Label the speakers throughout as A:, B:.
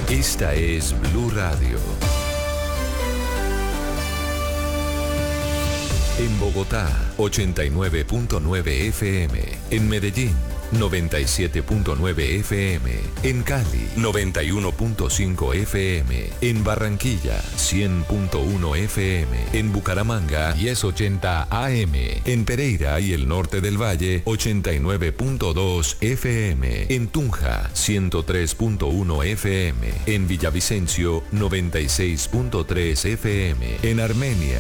A: Esta es Blue Radio. En Bogotá, 89.9 FM. En Medellín, 97.9 FM. En Cali, 91.5 FM. En Barranquilla, 100.1 FM. En Bucaramanga, 1080 AM. En Pereira y el norte del Valle, 89.2 FM. En Tunja, 103.1 FM. En Villavicencio, 96.3 FM. En Armenia,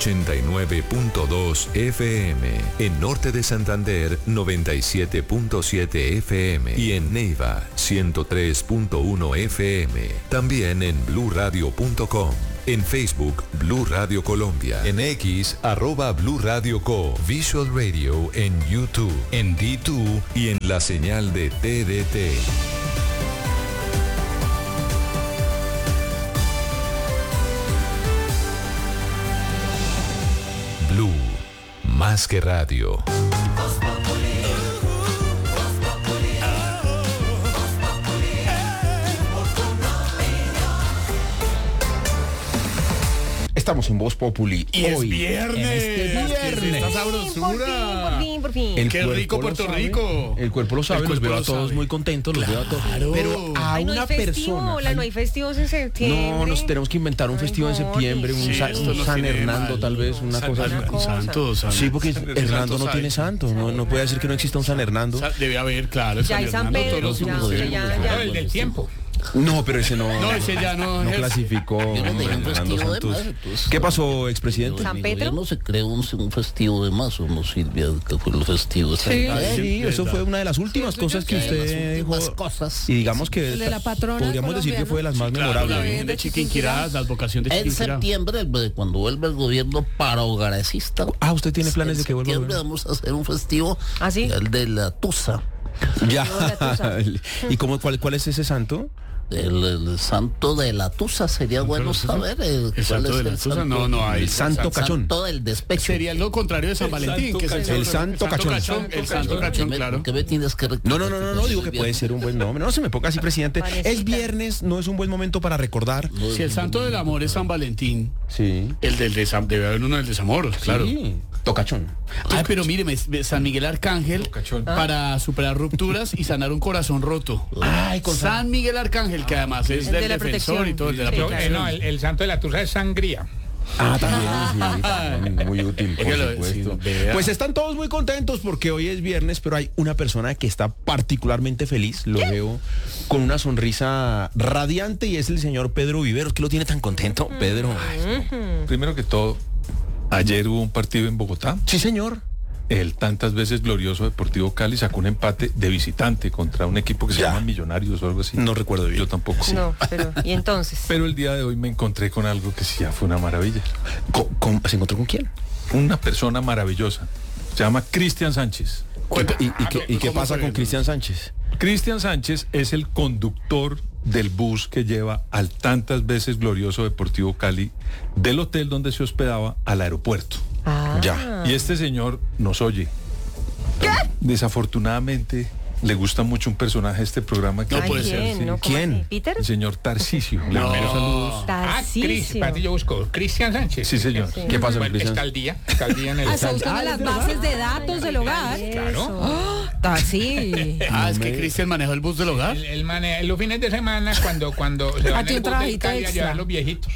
A: 89.2 FM. En norte de Santander, 97.7 FM y en Neiva 103.1 FM. También en bluradio.com. En Facebook, Blue Radio Colombia. En X, @Blue Radio Co. Visual Radio en YouTube, en D2 y en la señal de TDT. Blue, más que radio.
B: Estamos en Voz Populi.
C: Y
B: hoy,
C: es viernes. Esta sabrosura.
D: Por fin.
C: Qué rico Puerto Rico.
B: El cuerpo lo sabe, los veo a todos muy contentos, los veo a todos. Pero a
D: Ay, no
B: una
D: hay festivo,
B: persona.
D: no hay festivos en septiembre.
B: No, nos tenemos que inventar un festivo en septiembre, un San Hernando tal vez, una cosa así. Sí, porque Hernando no tiene santo, no puede decir que no exista un San Hernando.
C: Debe haber, claro.
D: Ya hay San Pedro, ya.
C: El del tiempo.
B: No, pero ese no.
C: No, ese ya no
B: clasificó.
E: Fernando Santos.
B: ¿Qué pasó, expresidente?
D: ¿San Pedro?
E: No se creó un festivo de más, o no sirve que fue el festivo.
B: Sí, eso fue una de las últimas cosas que usted dijo.
E: Cosas.
B: Y digamos que
F: de la patrona
B: podríamos decir que fue de las más
C: Claro, la
B: memorables.
C: Virgen de Chiquinquirá, la advocación de
E: En
C: Chiquinquirá.
E: septiembre, cuando vuelva el gobierno parogaresista.
B: ¿Usted tiene planes de que vuelva?
E: En septiembre vamos a hacer un festivo.
D: ¿Ah, sí?
E: El de la Tusa.
B: Ya. ¿Y cuál es ese santo?
E: El santo de la Tusa, sería bueno saber.
C: El santo de la Tusa, no hay.
B: El santo cachón.
E: Santo del despecho.
C: Sería lo contrario de San Valentín, que es
B: El santo cachón.
C: El santo cachón, claro.
E: ¿Qué me tienes que
B: No, digo que puede ser un buen nombre. No se me ponga así, presidente. Es viernes, no es un buen momento para recordar.
C: Si el santo del amor es San Valentín,
B: Sí.
C: el del debe haber uno del desamor, claro.
B: Sí. Tocachón.
C: Pero mire, San Miguel Arcángel para superar rupturas y sanar un corazón roto. San Miguel Arcángel, que además es
D: El de
C: del
D: la
C: defensor
D: protección.
C: y todo, el de la
D: Sí,
C: protección.
D: claro.
G: el santo de la Tusa es sangría.
B: También, muy útil, por supuesto. Pues están todos muy contentos porque hoy es viernes, pero hay una persona que está particularmente feliz, lo veo con una sonrisa radiante y es el señor Pedro Viveros. ¿Qué lo tiene tan contento, Pedro?
H: Primero que todo, ayer hubo un partido en Bogotá.
B: Sí, señor.
H: El tantas veces glorioso Deportivo Cali sacó un empate de visitante contra un equipo que se llama Millonarios o algo así.
B: No recuerdo bien.
H: Yo tampoco.
D: No, pero ¿y entonces?
H: Pero el día de hoy me encontré con algo que sí ya fue una maravilla.
B: ¿Se encontró con quién?
H: Una persona maravillosa. Se llama Cristian Sánchez.
B: ¿Y qué pasa con Cristian Sánchez?
H: Cristian Sánchez es el conductor del bus que lleva al tantas veces glorioso Deportivo Cali del hotel donde se hospedaba al aeropuerto.
B: Ya.
H: Y este señor nos oye.
D: ¿Qué?
H: Desafortunadamente le gusta mucho un personaje de este programa que
C: No puede ser,
D: ¿Quién?
C: sí.
D: ¿No? ¿Cómo
B: ¿Quién?
D: así? ¿Peter?
H: el señor Tarcisio. Le
C: No.
H: envío saludos.
D: Tarcisio.
G: Espérate, yo busco Cristian Sánchez.
H: Sí, señor.
D: Sí.
B: ¿Qué pasa con
G: Bueno, está
B: Cristian?
G: al día en el...
F: Está buscando las bases de datos del hogar.
G: Claro.
F: Sí.
C: Es que Cristian manejó el bus del hogar.
G: El maneja los fines de semana cuando se van
F: Aquí
G: en el bus
F: un
G: del
F: trabajito
G: Cali a
F: extra.
G: llevar los viejitos.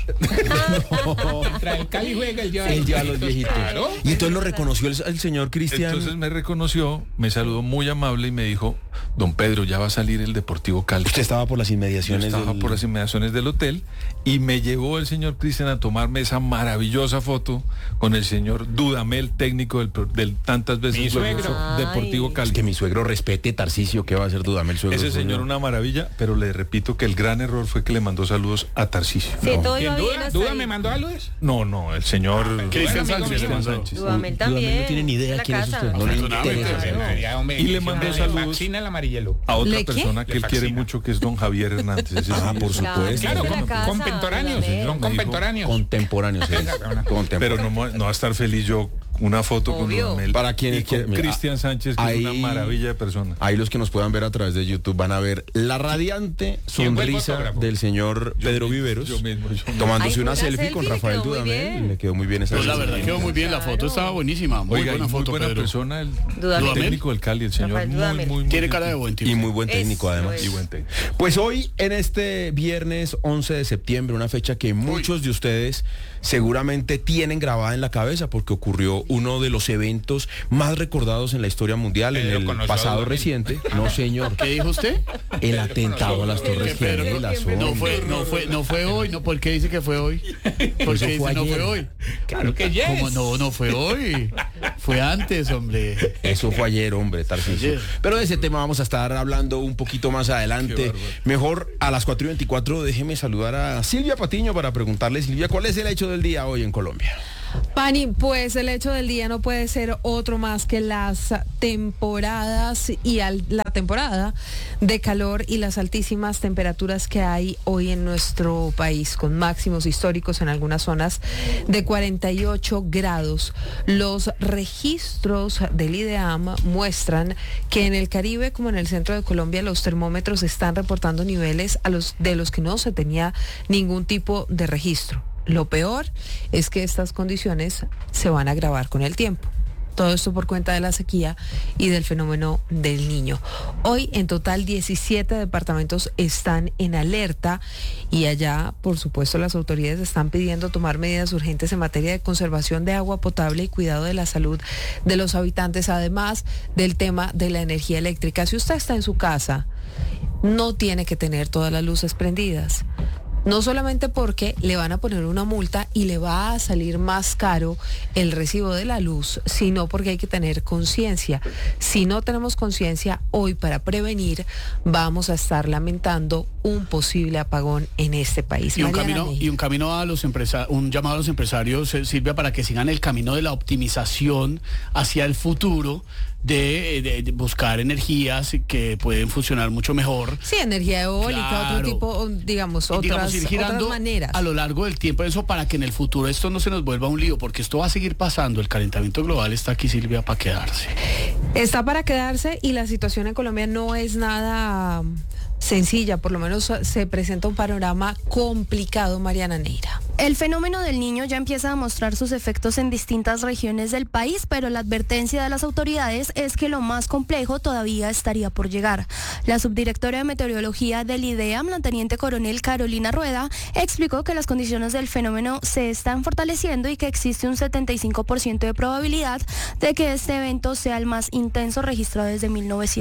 G: Mientras el Cali juega, él lleva,
B: Él lleva a los viejitos.
G: Claro.
B: Y entonces lo reconoció el señor Cristian.
H: Entonces me reconoció, me saludó muy amable y me dijo, don Pedro, ya va a salir el Deportivo Cali.
B: Usted estaba por las
H: Yo
B: inmediaciones
H: estaba por las inmediaciones del hotel y me llevó el señor Cristian a tomarme esa maravillosa foto con el señor Dudamel, técnico del tantas veces
G: Mi suegro.
H: glorioso Deportivo Cali.
B: Que mi suegro respete Tarcisio, ¿qué va a hacer Dudamel suegro?
H: Ese señor una maravilla, pero le repito que el gran error fue que le mandó saludos a Tarcisio.
D: Sí, todo iba
G: ¿Quién
D: bien
G: duda?
D: hasta
G: ¿Duda
D: ahí.
G: me mandó saludos?
H: No, el señor
C: Cristian Sánchez.
H: Cristian Sánchez.
D: Dudamel
B: Dudamel
D: también.
B: no tiene ni idea
D: de la
B: quién es
D: casa.
B: usted. No le
C: Afortunadamente,
B: interesa.
H: Y le mandó saludos.
G: Maxina el amarillelo.
H: A otra
F: ¿Le qué?
H: persona que
G: Le
H: él quiere
G: fascina.
H: mucho, que es don Javier Hernández. Ese sí,
B: Por
H: es-
B: supuesto.
G: Claro,
D: de la casa,
G: contemporáneos,
D: Dudamel.
G: son contemporáneos.
B: Contemporáneos.
H: Pero no va a estar feliz yo una foto
D: Obvio.
H: con Dudamel.
B: Para quienes
H: y con
B: quieran, mira,
H: Cristian Sánchez, que es una maravilla de persona.
B: Ahí los que nos puedan ver a través de YouTube van a ver la radiante
G: ¿Quién fue el
B: sonrisa
G: fotógrafo?
B: del señor Pedro Viveros,
H: Yo mismo.
B: tomándose
D: Ay,
B: una
D: fue una
B: selfie con
D: selfie,
B: Rafael
D: quedó muy
B: Dudamel.
D: bien.
B: Le quedó muy bien esa
C: Pues la
B: selfie.
C: verdad quedó muy bien, la foto
D: Claro.
C: estaba buenísima. Muy
H: Oiga,
C: buena
H: y muy
C: foto,
H: buena
C: Pedro.
H: persona, el
D: Dudamel.
H: técnico del Cali, el señor,
D: Rafael
H: muy,
D: Dudamel.
H: muy
C: Tiene cara de buen tipo.
B: Y muy buen técnico además.
D: Eso
H: y buen técnico.
B: Pues hoy, en este viernes 11 de septiembre, una fecha que muchos de ustedes seguramente tienen grabada en la cabeza porque ocurrió uno de los eventos más recordados en la historia mundial en
G: Pedro
B: el
G: conoció a
B: pasado
G: Dudamel.
B: reciente. No, señor.
C: ¿Qué dijo usted?
B: El atentado a las Torres
C: Pedro,
B: Gemelas.
C: No
B: hombre.
C: fue hoy, no, ¿por qué dice que fue hoy? ¿Por qué dice
B: fue
C: no
B: ayer.
C: fue hoy?
G: Claro que yes.
C: ¿Cómo no fue hoy? Fue antes, hombre.
B: Eso fue ayer, hombre, Tarcisio.
C: Ayer.
B: Pero de ese tema vamos a estar hablando un poquito más adelante. Mejor a las 4:24 déjeme saludar a Silvia Patiño para preguntarle, Silvia, ¿cuál es el hecho del día hoy en Colombia?
F: Pani, pues el hecho del día no puede ser otro más que las temporadas y la temporada de calor y las altísimas temperaturas que hay hoy en nuestro país, con máximos históricos en algunas zonas de 48 grados. Los registros del IDEAM muestran que en el Caribe como en el centro de Colombia los termómetros están reportando niveles de los que no se tenía ningún tipo de registro. Lo peor es que estas condiciones se van a agravar con el tiempo. Todo esto por cuenta de la sequía y del fenómeno del Niño. Hoy en total 17 departamentos están en alerta y allá, por supuesto, las autoridades están pidiendo tomar medidas urgentes en materia de conservación de agua potable y cuidado de la salud de los habitantes, además del tema de la energía eléctrica. Si usted está en su casa, no tiene que tener todas las luces prendidas. No solamente porque le van a poner una multa y le va a salir más caro el recibo de la luz, sino porque hay que tener conciencia. Si no tenemos conciencia, hoy para prevenir vamos a estar lamentando un posible apagón en este país.
C: Y un
F: Mariana Ney.
C: camino a los un llamado a los empresarios, Silvia, para que sigan el camino de la optimización hacia el futuro de buscar energías que pueden funcionar mucho mejor.
F: Sí, energía eólica,
C: Claro.
F: otro tipo, digamos, otras
C: Ir girando
F: maneras.
C: a lo largo del tiempo eso para que en el futuro esto no se nos vuelva un lío, porque esto va a seguir pasando. El calentamiento global está aquí, Silvia, para quedarse.
F: Está para quedarse y la situación en Colombia no es nada sencilla, por lo menos se presenta un panorama complicado, Mariana Neira.
I: El fenómeno del Niño ya empieza a mostrar sus efectos en distintas regiones del país, pero la advertencia de las autoridades es que lo más complejo todavía estaría por llegar. La subdirectora de Meteorología del IDEAM, la teniente coronel Carolina Rueda, explicó que las condiciones del fenómeno se están fortaleciendo y que existe un 75% de probabilidad de que este evento sea el más intenso registrado desde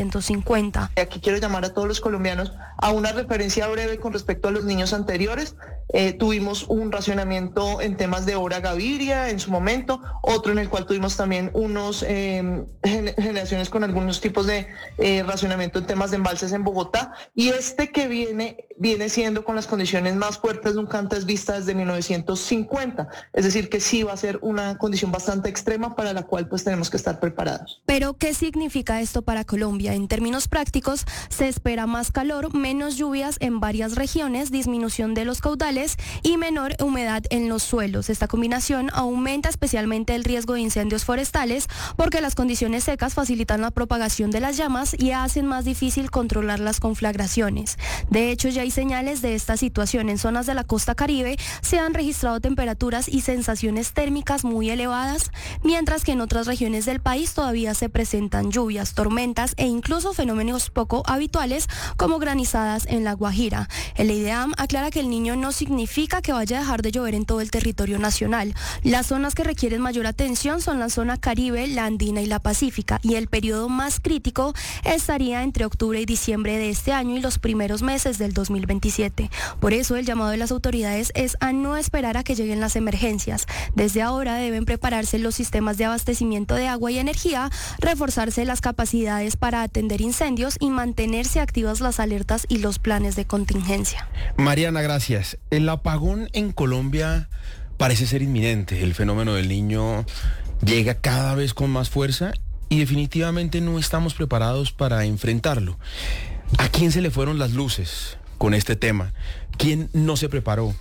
I: 1950.
J: Aquí quiero llamar a todos los colombianos a una referencia breve con respecto a los niños anteriores. Tuvimos un racionamiento en temas de hora Gaviria en su momento, otro en el cual tuvimos también unos generaciones con algunos tipos de racionamiento en temas de embalses en Bogotá, y este que viene siendo con las condiciones más fuertes nunca antes vistas desde 1950, es decir que sí va a ser una condición bastante extrema para la cual pues tenemos que estar preparados.
I: Pero ¿qué significa esto para Colombia? En términos prácticos, se espera más calor, menos lluvias en varias regiones, disminución de los caudales y menor humedad en los suelos. Esta combinación aumenta especialmente el riesgo de incendios forestales porque las condiciones secas facilitan la propagación de las llamas y hacen más difícil controlar las conflagraciones. De hecho, ya hay señales de esta situación. En zonas de la costa Caribe se han registrado temperaturas y sensaciones térmicas muy elevadas, mientras que en otras regiones del país todavía se presentan lluvias, tormentas e incluso fenómenos poco habituales como granizadas en La Guajira. El IDEAM aclara que el Niño no significa que vaya a dejar de llover en todo el territorio nacional. Las zonas que requieren mayor atención son la zona Caribe, la Andina y la Pacífica, y el periodo más crítico estaría entre octubre y diciembre de este año y los primeros meses del 2027. Por eso el llamado de las autoridades es a no esperar a que lleguen las emergencias. Desde ahora deben prepararse los sistemas de abastecimiento de agua y energía, reforzarse las capacidades para atender incendios y mantenerse activas las alertas y los planes de contingencia.
B: Mariana, gracias. El apagón en Colombia parece ser inminente. El fenómeno del Niño llega cada vez con más fuerza y definitivamente no estamos preparados para enfrentarlo. ¿A quién se le fueron las luces con este tema? ¿Quién no se preparó?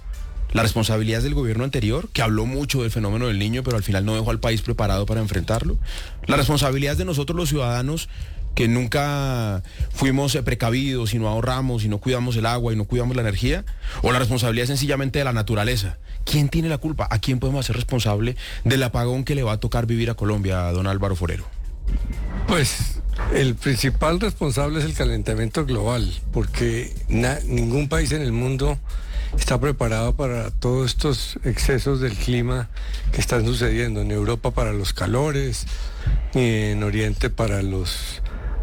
B: La responsabilidad es del gobierno anterior, que habló mucho del fenómeno del Niño, pero al final no dejó al país preparado para enfrentarlo. La responsabilidad es de nosotros los ciudadanos, que nunca fuimos precavidos y no ahorramos y no cuidamos el agua y no cuidamos la energía. O la responsabilidad es sencillamente de la naturaleza. ¿Quién tiene la culpa? ¿A quién podemos hacer responsable del apagón que le va a tocar vivir a Colombia, don Álvaro Forero?
K: Pues el principal responsable es el calentamiento global, porque ningún país en el mundo está preparado para todos estos excesos del clima que están sucediendo. En Europa para los calores, en Oriente para los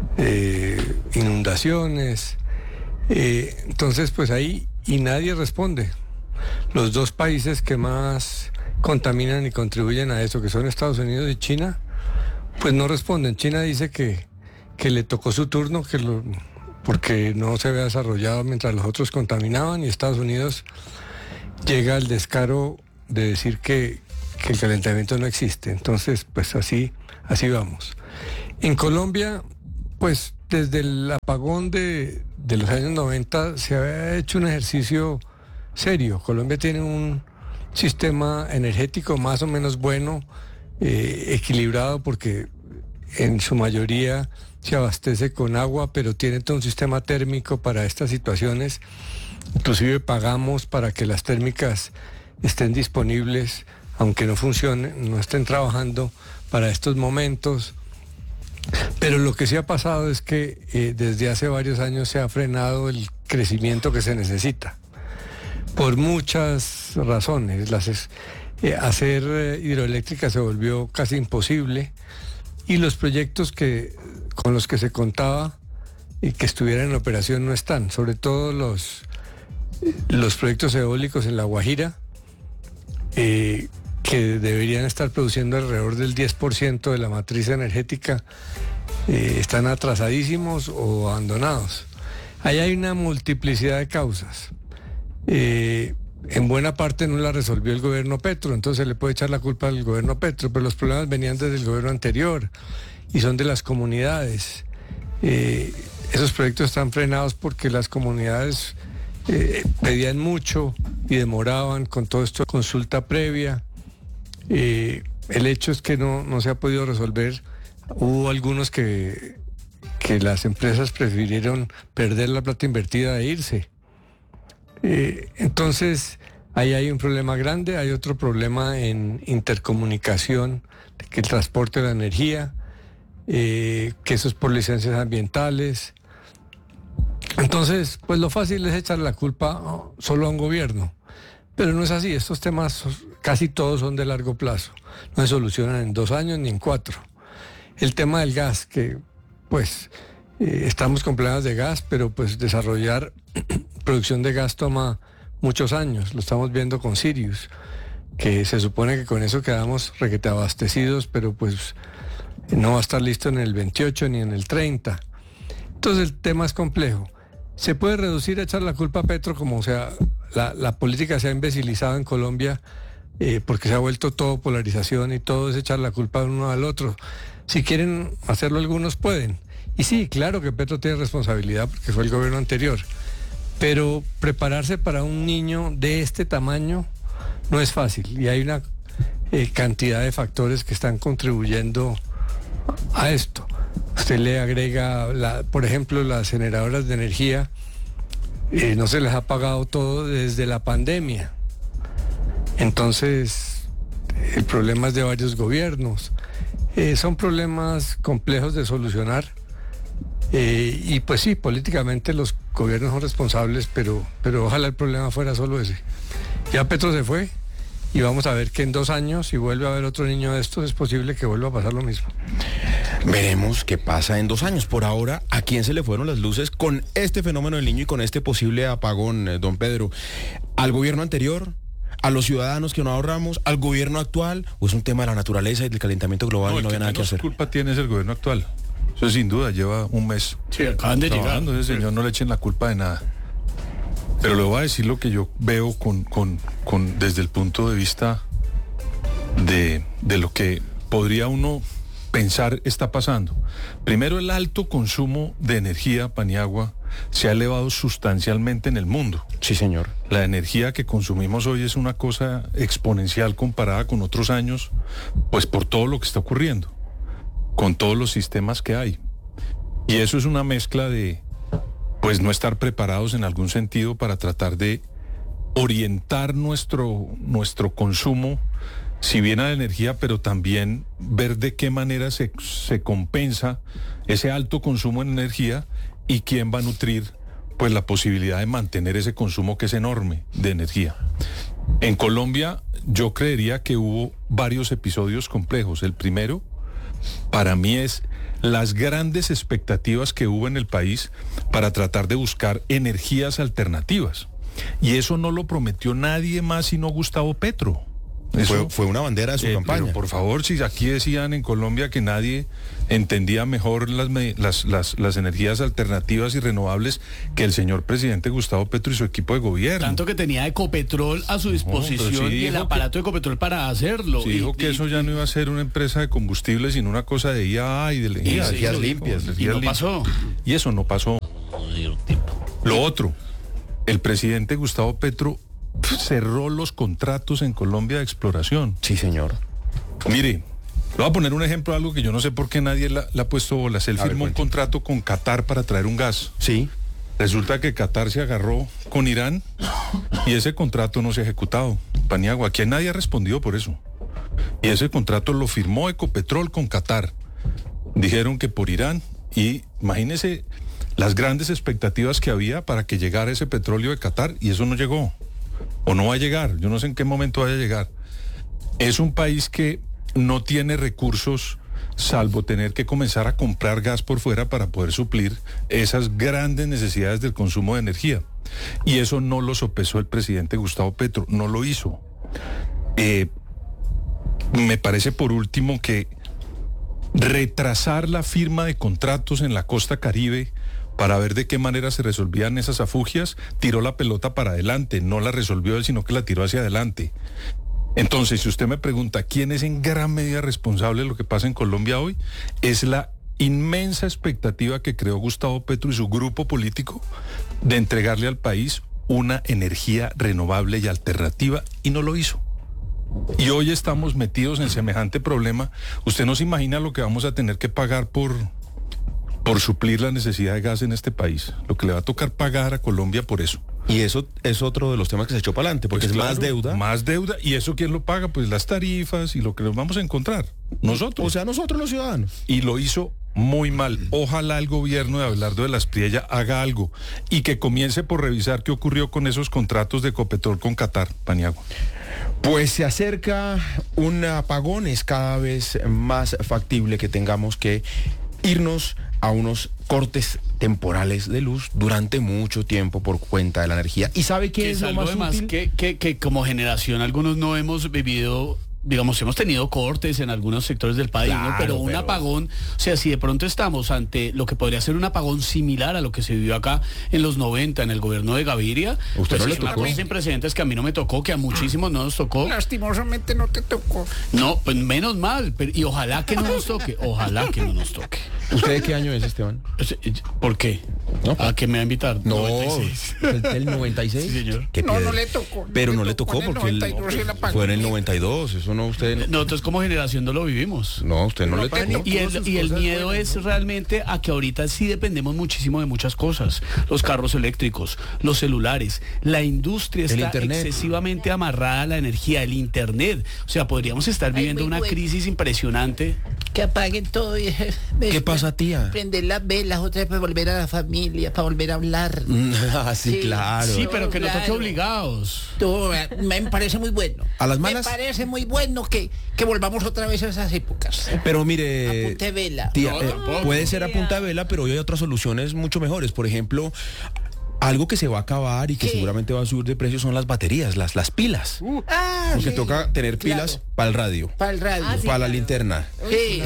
K: inundaciones. Entonces, pues ahí, y nadie responde. Los dos países que más contaminan y contribuyen a eso, que son Estados Unidos y China, pues no responden. China dice que le tocó su turno, porque no se había desarrollado mientras los otros contaminaban, y Estados Unidos llega al descaro de decir que el calentamiento no existe. Entonces, pues así vamos. En Colombia, pues desde el apagón de los años 90 se había hecho un ejercicio serio. Colombia tiene un sistema energético más o menos bueno, equilibrado, porque en su mayoría se abastece con agua, pero tiene todo un sistema térmico para estas situaciones. Inclusive pagamos para que las térmicas estén disponibles, aunque no funcionen, no estén trabajando para estos momentos. Pero lo que sí ha pasado es que desde hace varios años se ha frenado el crecimiento que se necesita, por muchas razones. Hacer hidroeléctrica se volvió casi imposible, y los proyectos con los que se contaba y que estuvieran en operación no están, sobre todo los proyectos eólicos en La Guajira, que deberían estar produciendo alrededor del 10% de la matriz energética, están atrasadísimos o abandonados. Ahí hay una multiplicidad de causas. En buena parte no la resolvió el gobierno Petro, entonces se le puede echar la culpa al gobierno Petro, pero los problemas venían desde el gobierno anterior y son de las comunidades. Esos proyectos están frenados porque las comunidades pedían mucho y demoraban con todo esto de consulta previa. El hecho es que no se ha podido resolver. Hubo algunos que las empresas prefirieron perder la plata invertida e irse. Entonces, ahí hay un problema grande. Hay otro problema en intercomunicación, que el transporte de la energía, que eso es por licencias ambientales. Entonces, pues lo fácil es echar la culpa solo a un gobierno, pero no es así. Estos temas casi todos son de largo plazo, no se solucionan en 2 años ni en 4. El tema del gas, que pues estamos con problemas de gas, pero pues desarrollar producción de gas toma muchos años. Lo estamos viendo con Sirius, que se supone que con eso quedamos requete abastecidos, pero pues no va a estar listo en el 28 ni en el 30. Entonces el tema es complejo. Se puede reducir, echar la culpa a Petro, como sea, la política se ha imbecilizado en Colombia, porque se ha vuelto todo polarización y todo es echar la culpa de uno al otro. Si quieren hacerlo, algunos pueden. Y sí, claro que Petro tiene responsabilidad porque fue el gobierno anterior, pero prepararse para un niño de este tamaño no es fácil, y hay una cantidad de factores que están contribuyendo a esto. Usted le agrega, por ejemplo, las generadoras de energía, no se les ha pagado todo desde la pandemia. Entonces, el problema es de varios gobiernos. Son problemas complejos de solucionar. Y pues sí, políticamente los gobiernos son responsables, pero ojalá el problema fuera solo ese. Ya Petro se fue, y vamos a ver que en 2 años, si vuelve a haber otro niño de estos, es posible que vuelva a pasar lo mismo.
B: Veremos qué pasa en 2 años. Por ahora, ¿a quién se le fueron las luces con este fenómeno del Niño y con este posible apagón, don Pedro? ¿Al gobierno anterior? ¿A los ciudadanos que no ahorramos? ¿Al gobierno actual? ¿O es un tema de la naturaleza y del calentamiento global y no había nada que hacer?
H: La culpa tiene es el gobierno actual. Eso sin duda, lleva un mes.
C: Sí, acaban de llegar.
H: Ese señor, no le echen la culpa de nada. Pero le voy a decir lo que yo veo desde el punto de vista de lo que podría uno pensar está pasando. Primero, el alto consumo de energía, Paniagua, se ha elevado sustancialmente en el mundo.
B: Sí, señor.
H: La energía que consumimos hoy es una cosa exponencial comparada con otros años, pues por todo lo que está ocurriendo, con todos los sistemas que hay. Y eso es una mezcla de, pues, no estar preparados en algún sentido para tratar de orientar nuestro consumo, si bien a la energía, pero también ver de qué manera se compensa ese alto consumo en energía y quién va a nutrir, pues, la posibilidad de mantener ese consumo que es enorme de energía. En Colombia yo creería que hubo varios episodios complejos. El primero, para mí, es las grandes expectativas que hubo en el país para tratar de buscar energías alternativas. Y eso no lo prometió nadie más sino Gustavo Petro. Eso,
B: fue una bandera de su campaña.
H: Pero por favor, si aquí decían en Colombia que nadie entendía mejor las energías alternativas y renovables que el señor presidente Gustavo Petro y su equipo de gobierno.
C: Tanto que tenía Ecopetrol a su disposición y el aparato de Ecopetrol para hacerlo.
H: Sí, dijo que eso ya no iba a ser una empresa de combustible, sino una cosa de IA y de energías limpias.
C: Y no pasó.
H: Y eso no pasó. Lo otro, el presidente Gustavo Petro cerró los contratos en Colombia de exploración.
B: Sí, señor.
H: Mire, le voy a poner un ejemplo de algo que yo no sé por qué nadie le ha puesto bolas. Él firmó un contrato con Qatar para traer un gas.
B: Sí.
H: Resulta que Qatar se agarró con Irán y ese contrato no se ha ejecutado. Paniagua, aquí nadie ha respondido por eso. Y ese contrato lo firmó Ecopetrol con Qatar. Dijeron que por Irán, y imagínese las grandes expectativas que había para que llegara ese petróleo de Qatar, y eso no llegó. O no va a llegar, yo no sé en qué momento vaya a llegar. Es un país que no tiene recursos salvo tener que comenzar a comprar gas por fuera para poder suplir esas grandes necesidades del consumo de energía. Y eso no lo sopesó el presidente Gustavo Petro, no lo hizo. Me parece, por último, que retrasar la firma de contratos en la costa Caribe para ver de qué manera se resolvían esas afugias, tiró la pelota para adelante, no la resolvió él, sino que la tiró hacia adelante. Entonces, si usted me pregunta quién es en gran medida responsable de lo que pasa en Colombia hoy, es la inmensa expectativa que creó Gustavo Petro y su grupo político de entregarle al país una energía renovable y alternativa, y no lo hizo. Y hoy estamos metidos en semejante problema. Usted no se imagina lo que vamos a tener que pagar por suplir la necesidad de gas en este país, lo que le va a tocar pagar a Colombia por eso.
B: Y eso es otro de los temas que se echó para adelante, porque pues es más deuda.
H: Más deuda, y eso ¿quién lo paga? Pues las tarifas y lo que nos vamos a encontrar, nosotros.
B: O sea, nosotros los ciudadanos.
H: Y lo hizo muy mal. Ojalá el gobierno de Abelardo de la Espriella haga algo y que comience por revisar qué ocurrió con esos contratos de Ecopetrol con Qatar, Paniagua.
B: Pues se acerca un apagón, es cada vez más factible que tengamos que irnos a unos cortes temporales de luz durante mucho tiempo por cuenta de la energía. ¿Y sabe qué es lo más útil?
C: Que como generación algunos no hemos vivido, digamos, hemos tenido cortes en algunos sectores del país,
B: claro,
C: ¿no? Pero un apagón, o sea, si de pronto estamos ante lo que podría ser un apagón similar a lo que se vivió acá en los 90 en el gobierno de Gaviria,
B: ¿usted
C: pues
B: no le
C: es una
B: tocó?
C: cosa sin precedentes que a mí no me tocó, que a muchísimos no nos tocó.
G: Lastimosamente no te tocó.
C: No, pues menos mal, y ojalá que no nos toque, ojalá que no nos toque.
B: ¿Usted de qué año es, Esteban?
C: ¿Por qué?
B: No,
C: ¿A qué me va a invitar?
B: No,
C: 96.
B: ¿el 96?
C: Sí, señor.
G: No le tocó.
B: Pero no le tocó
G: en el
B: porque
G: 92 el apagón.
B: fue en el 92, eso no usted...
C: Nosotros como generación no lo vivimos.
B: No, usted no le tocó.
C: Y el miedo es realmente a que ahorita sí dependemos muchísimo de muchas cosas. Los carros eléctricos, los celulares, la industria está excesivamente amarrada a la energía, el internet. O sea, podríamos estar viviendo una crisis impresionante.
G: Que apaguen todo y
B: ¿Qué pasa, tía?
G: prender las velas otra vez para volver a la familia, para volver a hablar.
B: Sí, claro.
C: Sí, pero que no toque obligados.
G: Me parece muy bueno.
B: ¿A las malas?
G: Me parece muy bueno que volvamos otra vez a esas épocas.
B: Pero mire,
G: A punta de vela.
B: tía,
C: No,
B: puede ser a punta de vela, pero hoy hay otras soluciones mucho mejores. Por ejemplo, algo que se va a acabar y que seguramente va a subir de precio son las baterías, las pilas. Porque
G: sí,
B: toca tener pilas para el radio,
G: para el radio.
B: para la linterna.
G: Sí.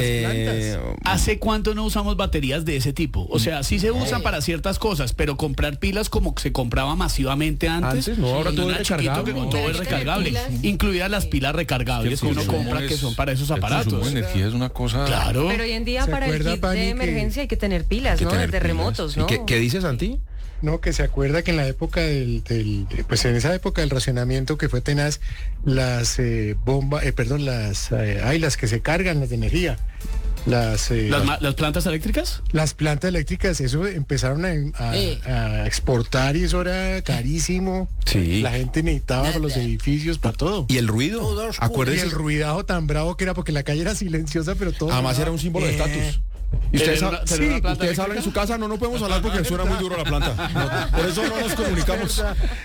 C: ¿Hace cuánto no usamos baterías de ese tipo? O sea, sí se usan para ciertas cosas, pero comprar pilas como se compraba masivamente antes.
B: No, ahora
C: cuando
B: todo
C: era
B: es
C: chiquito,
B: recargable.
C: que con todo es recargable, incluidas las pilas recargables que uno compra, que son para esos
H: El consumo
C: aparatos.
H: de energía es una cosa...
C: Claro.
D: Pero hoy en día para el kit
K: Pani,
D: de emergencia hay que tener pilas, ¿no? De terremotos, ¿no?
B: ¿Qué dice, Santi?
L: No, que se acuerda que en la época pues en esa época del racionamiento que fue tenaz, las bombas, las que se cargan, las de energía. ¿Las
C: plantas eléctricas?
L: Las plantas eléctricas, eso empezaron a exportar y eso era carísimo.
B: Sí.
L: La gente necesitaba para los edificios, para todo.
B: Y el ruido, acuérdense.
L: Y el ruidajo tan bravo que era porque la calle era silenciosa, pero todo.
B: Además era un símbolo de estatus. Y ustedes hablan en su casa, no podemos hablar porque suena muy duro la planta. No, por eso no nos comunicamos.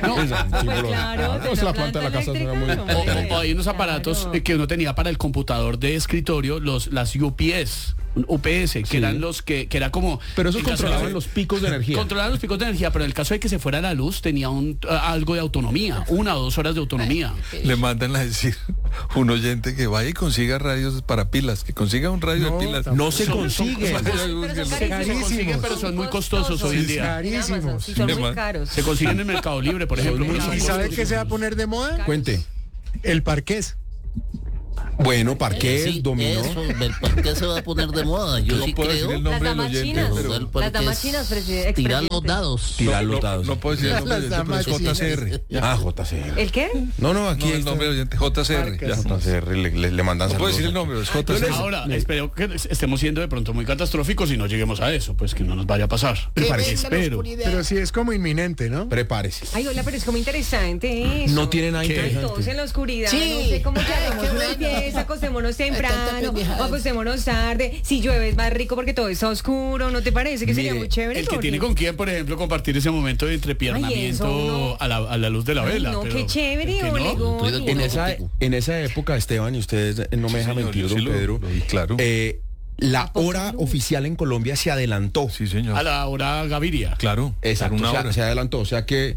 F: Claro,
B: la planta de la casa suena muy duro.
C: O hay unos aparatos que uno tenía para el computador de escritorio, las UPS, que eran los que era como...
B: Pero esos controlaban los picos de energía.
C: Controlaban los picos de energía, pero en el caso de que se fuera la luz, tenía algo de autonomía, 1 o 2 horas de autonomía.
H: Le mandan a decir un oyente que vaya y consiga radios para pilas, que consiga un radio de pilas.
B: No se consiguen.
C: Se consiguen, pero son muy costosos hoy en día.
L: Carísimos.
D: Son muy caros.
C: Se consiguen en Mercado Libre, por ejemplo.
L: ¿Y sabe qué se va a poner de moda?
B: Cuente.
L: El parqués.
B: Bueno, parqués, dominó.
E: Eso, el parqués se va a poner de moda. Yo
H: no
E: sí
H: puedo decir
E: creo.
H: el nombre
D: Las
H: del oyente,
D: damas chinas.
H: pero
D: Las damas chinas, presidente.
E: Tirar los dados.
B: Tirar los dados.
H: no puedo decir el nombre del oyente, pero es JCR.
B: JCR.
F: ¿El qué?
B: No, aquí
H: el nombre del oyente, JCR. Ya.
B: JCR le mandan
H: No puedo
B: saludos.
H: decir el nombre, es JCR.
C: Ahora, espero que estemos siendo de pronto muy catastróficos y no lleguemos a eso, pues que no nos vaya a pasar. Espero.
L: Pero sí es como inminente, ¿no?
B: Prepárese.
D: Ay, hola, pero es como interesante eso.
B: No tiene nada
D: Todos
B: interesante.
D: en la oscuridad,
G: Sí.
D: no sé cómo que hagamos una fiesta, acostémonos temprano, o acostémonos tarde. Si llueve es más rico porque todo está oscuro, ¿no te parece que sería muy chévere?
C: El que tiene con quién, por ejemplo, compartir ese momento de entrepiernamiento a la luz de la vela.
D: No,
C: pero
D: qué chévere,
C: ¿por qué no?
D: Olegorio.
B: En esa época, Esteban, y ustedes no me dejan mentir, don Pedro,
H: claro.
B: la hora oficial en Colombia se adelantó.
H: Sí, señor.
C: A la hora Gaviria.
H: Claro.
B: Exacto,
H: Una hora.
B: se adelantó. O sea que...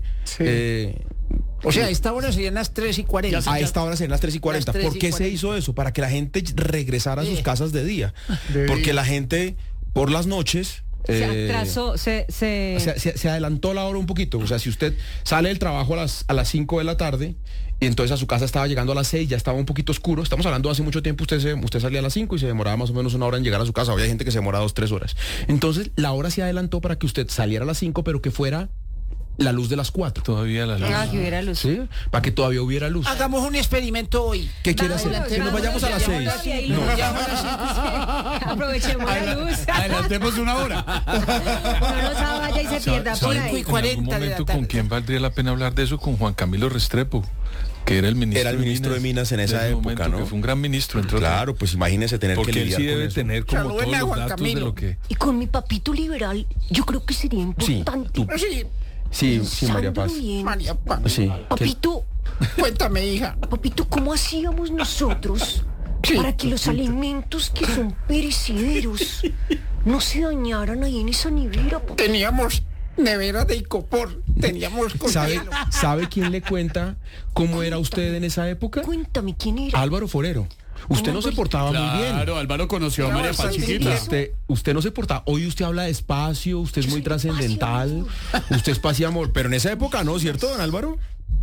G: O sea, a esta hora serían las 3:40.
B: A esta hora serían las 3:40.
G: Las 3:40.
B: ¿Por qué se hizo eso? Para que la gente regresara a sus casas de día. Porque la gente, por las noches...
D: Se atrasó,
B: se adelantó la hora un poquito. O sea, si usted sale del trabajo a las 5 de la tarde y entonces a su casa estaba llegando a las 6, ya estaba un poquito oscuro. Estamos hablando de hace mucho tiempo, usted salía a las 5 y se demoraba más o menos una hora en llegar a su casa. Hoy hay gente que se demora 2-3 horas. Entonces la hora se adelantó para que usted saliera a las 5, pero que fuera la luz de las 4.
H: Todavía la luz.
D: que hubiera luz.
B: Sí, para que todavía hubiera luz.
G: Hagamos un experimento hoy.
B: ¿Qué quiere hacer? Que nos vayamos a las 6.
D: Aprovechemos la luz.
C: Adelantemos una hora.
D: Uno no se vaya y se pierda por ahí.
G: 5:40
H: En algún
G: de la
H: momento,
G: tarde.
H: ¿con quién valdría la pena hablar de eso? Con Juan Camilo Restrepo, que era el ministro,
B: de Minas en esa época,
H: momento,
B: ¿no?
H: Que fue un gran ministro.
B: Claro, pues imagínese tener
H: porque
B: que
H: él
B: lidiar
H: sí
B: con
H: debe
B: eso.
H: tener como
G: Saludeme
H: todos
G: a
H: los
G: Juan
H: datos
G: Camilo.
H: de lo que...
I: Y con mi papito liberal, yo creo que sería importante.
B: Sí, María Paz.
G: María Paz.
B: Sí.
I: Papito,
G: Cuéntame, hija.
I: papito, ¿cómo hacíamos nosotros para que los alimentos que son perecederos no se dañaran ahí en esa nevera, papá?
G: Teníamos nevera de icopor. Teníamos
B: ¿Sabe quién le cuenta cómo era usted en esa época?
I: Cuéntame, ¿quién era?
B: Álvaro Forero. Usted no se portaba muy bien.
C: Claro, Álvaro conoció a María Paz chiquita.
B: Usted no se portaba. Hoy usted habla despacio, usted es muy trascendental, usted es paz y amor. Pero en esa época no, ¿cierto, don Álvaro?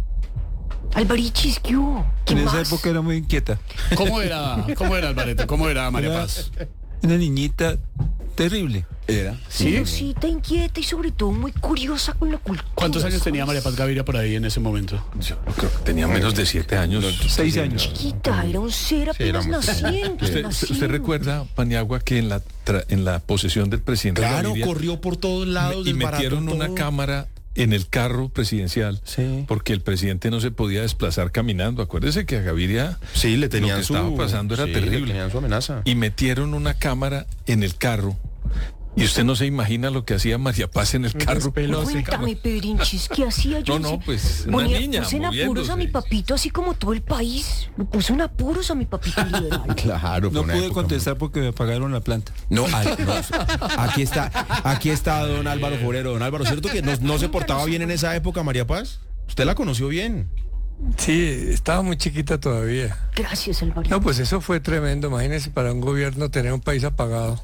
I: Alvarichis, ¿qué hubo? ¿Qué
M: En
I: más?
M: esa época era muy inquieta.
C: ¿Cómo era Alvareto? ¿Cómo era María Paz?
M: Una niñita terrible.
B: Era.
C: ¿Sí?
I: Rosita, inquieta y sobre todo muy curiosa con la cultura.
C: ¿Cuántos años tenía María Paz Gaviria por ahí en ese momento?
H: Yo creo que tenía menos de 7 años.
M: 6 años.
I: Chiquita, era un ser apenas naciente.
H: ¿Usted recuerda, Paniagua, que en la posesión del presidente
B: Claro,
H: Gaviria,
B: corrió por todos lados.
H: y metieron una cámara en el carro presidencial, porque el presidente no se podía desplazar caminando. Acuérdese que a Gaviria
B: le tenían
H: lo que estaba pasando era terrible.
B: Le tenían su amenaza.
H: Y metieron una cámara en el carro. Y usted no se imagina lo que hacía María Paz en el carro.
I: Cuéntame, Pedrinchis, ¿qué hacía yo?
H: No, pues una niña
I: Puse en apuros a mi papito, así como todo el país. Lo puse en apuros a mi papito liberal.
B: Claro.
M: No pude contestar porque me apagaron la planta.
B: No, aquí está don Álvaro Forero. Don Álvaro, ¿cierto que no se portaba bien en esa época, María Paz? Usted la conoció bien.
K: Sí, estaba muy chiquita todavía.
I: Gracias, Álvaro.
K: No, pues eso fue tremendo. Imagínense para un gobierno tener un país apagado.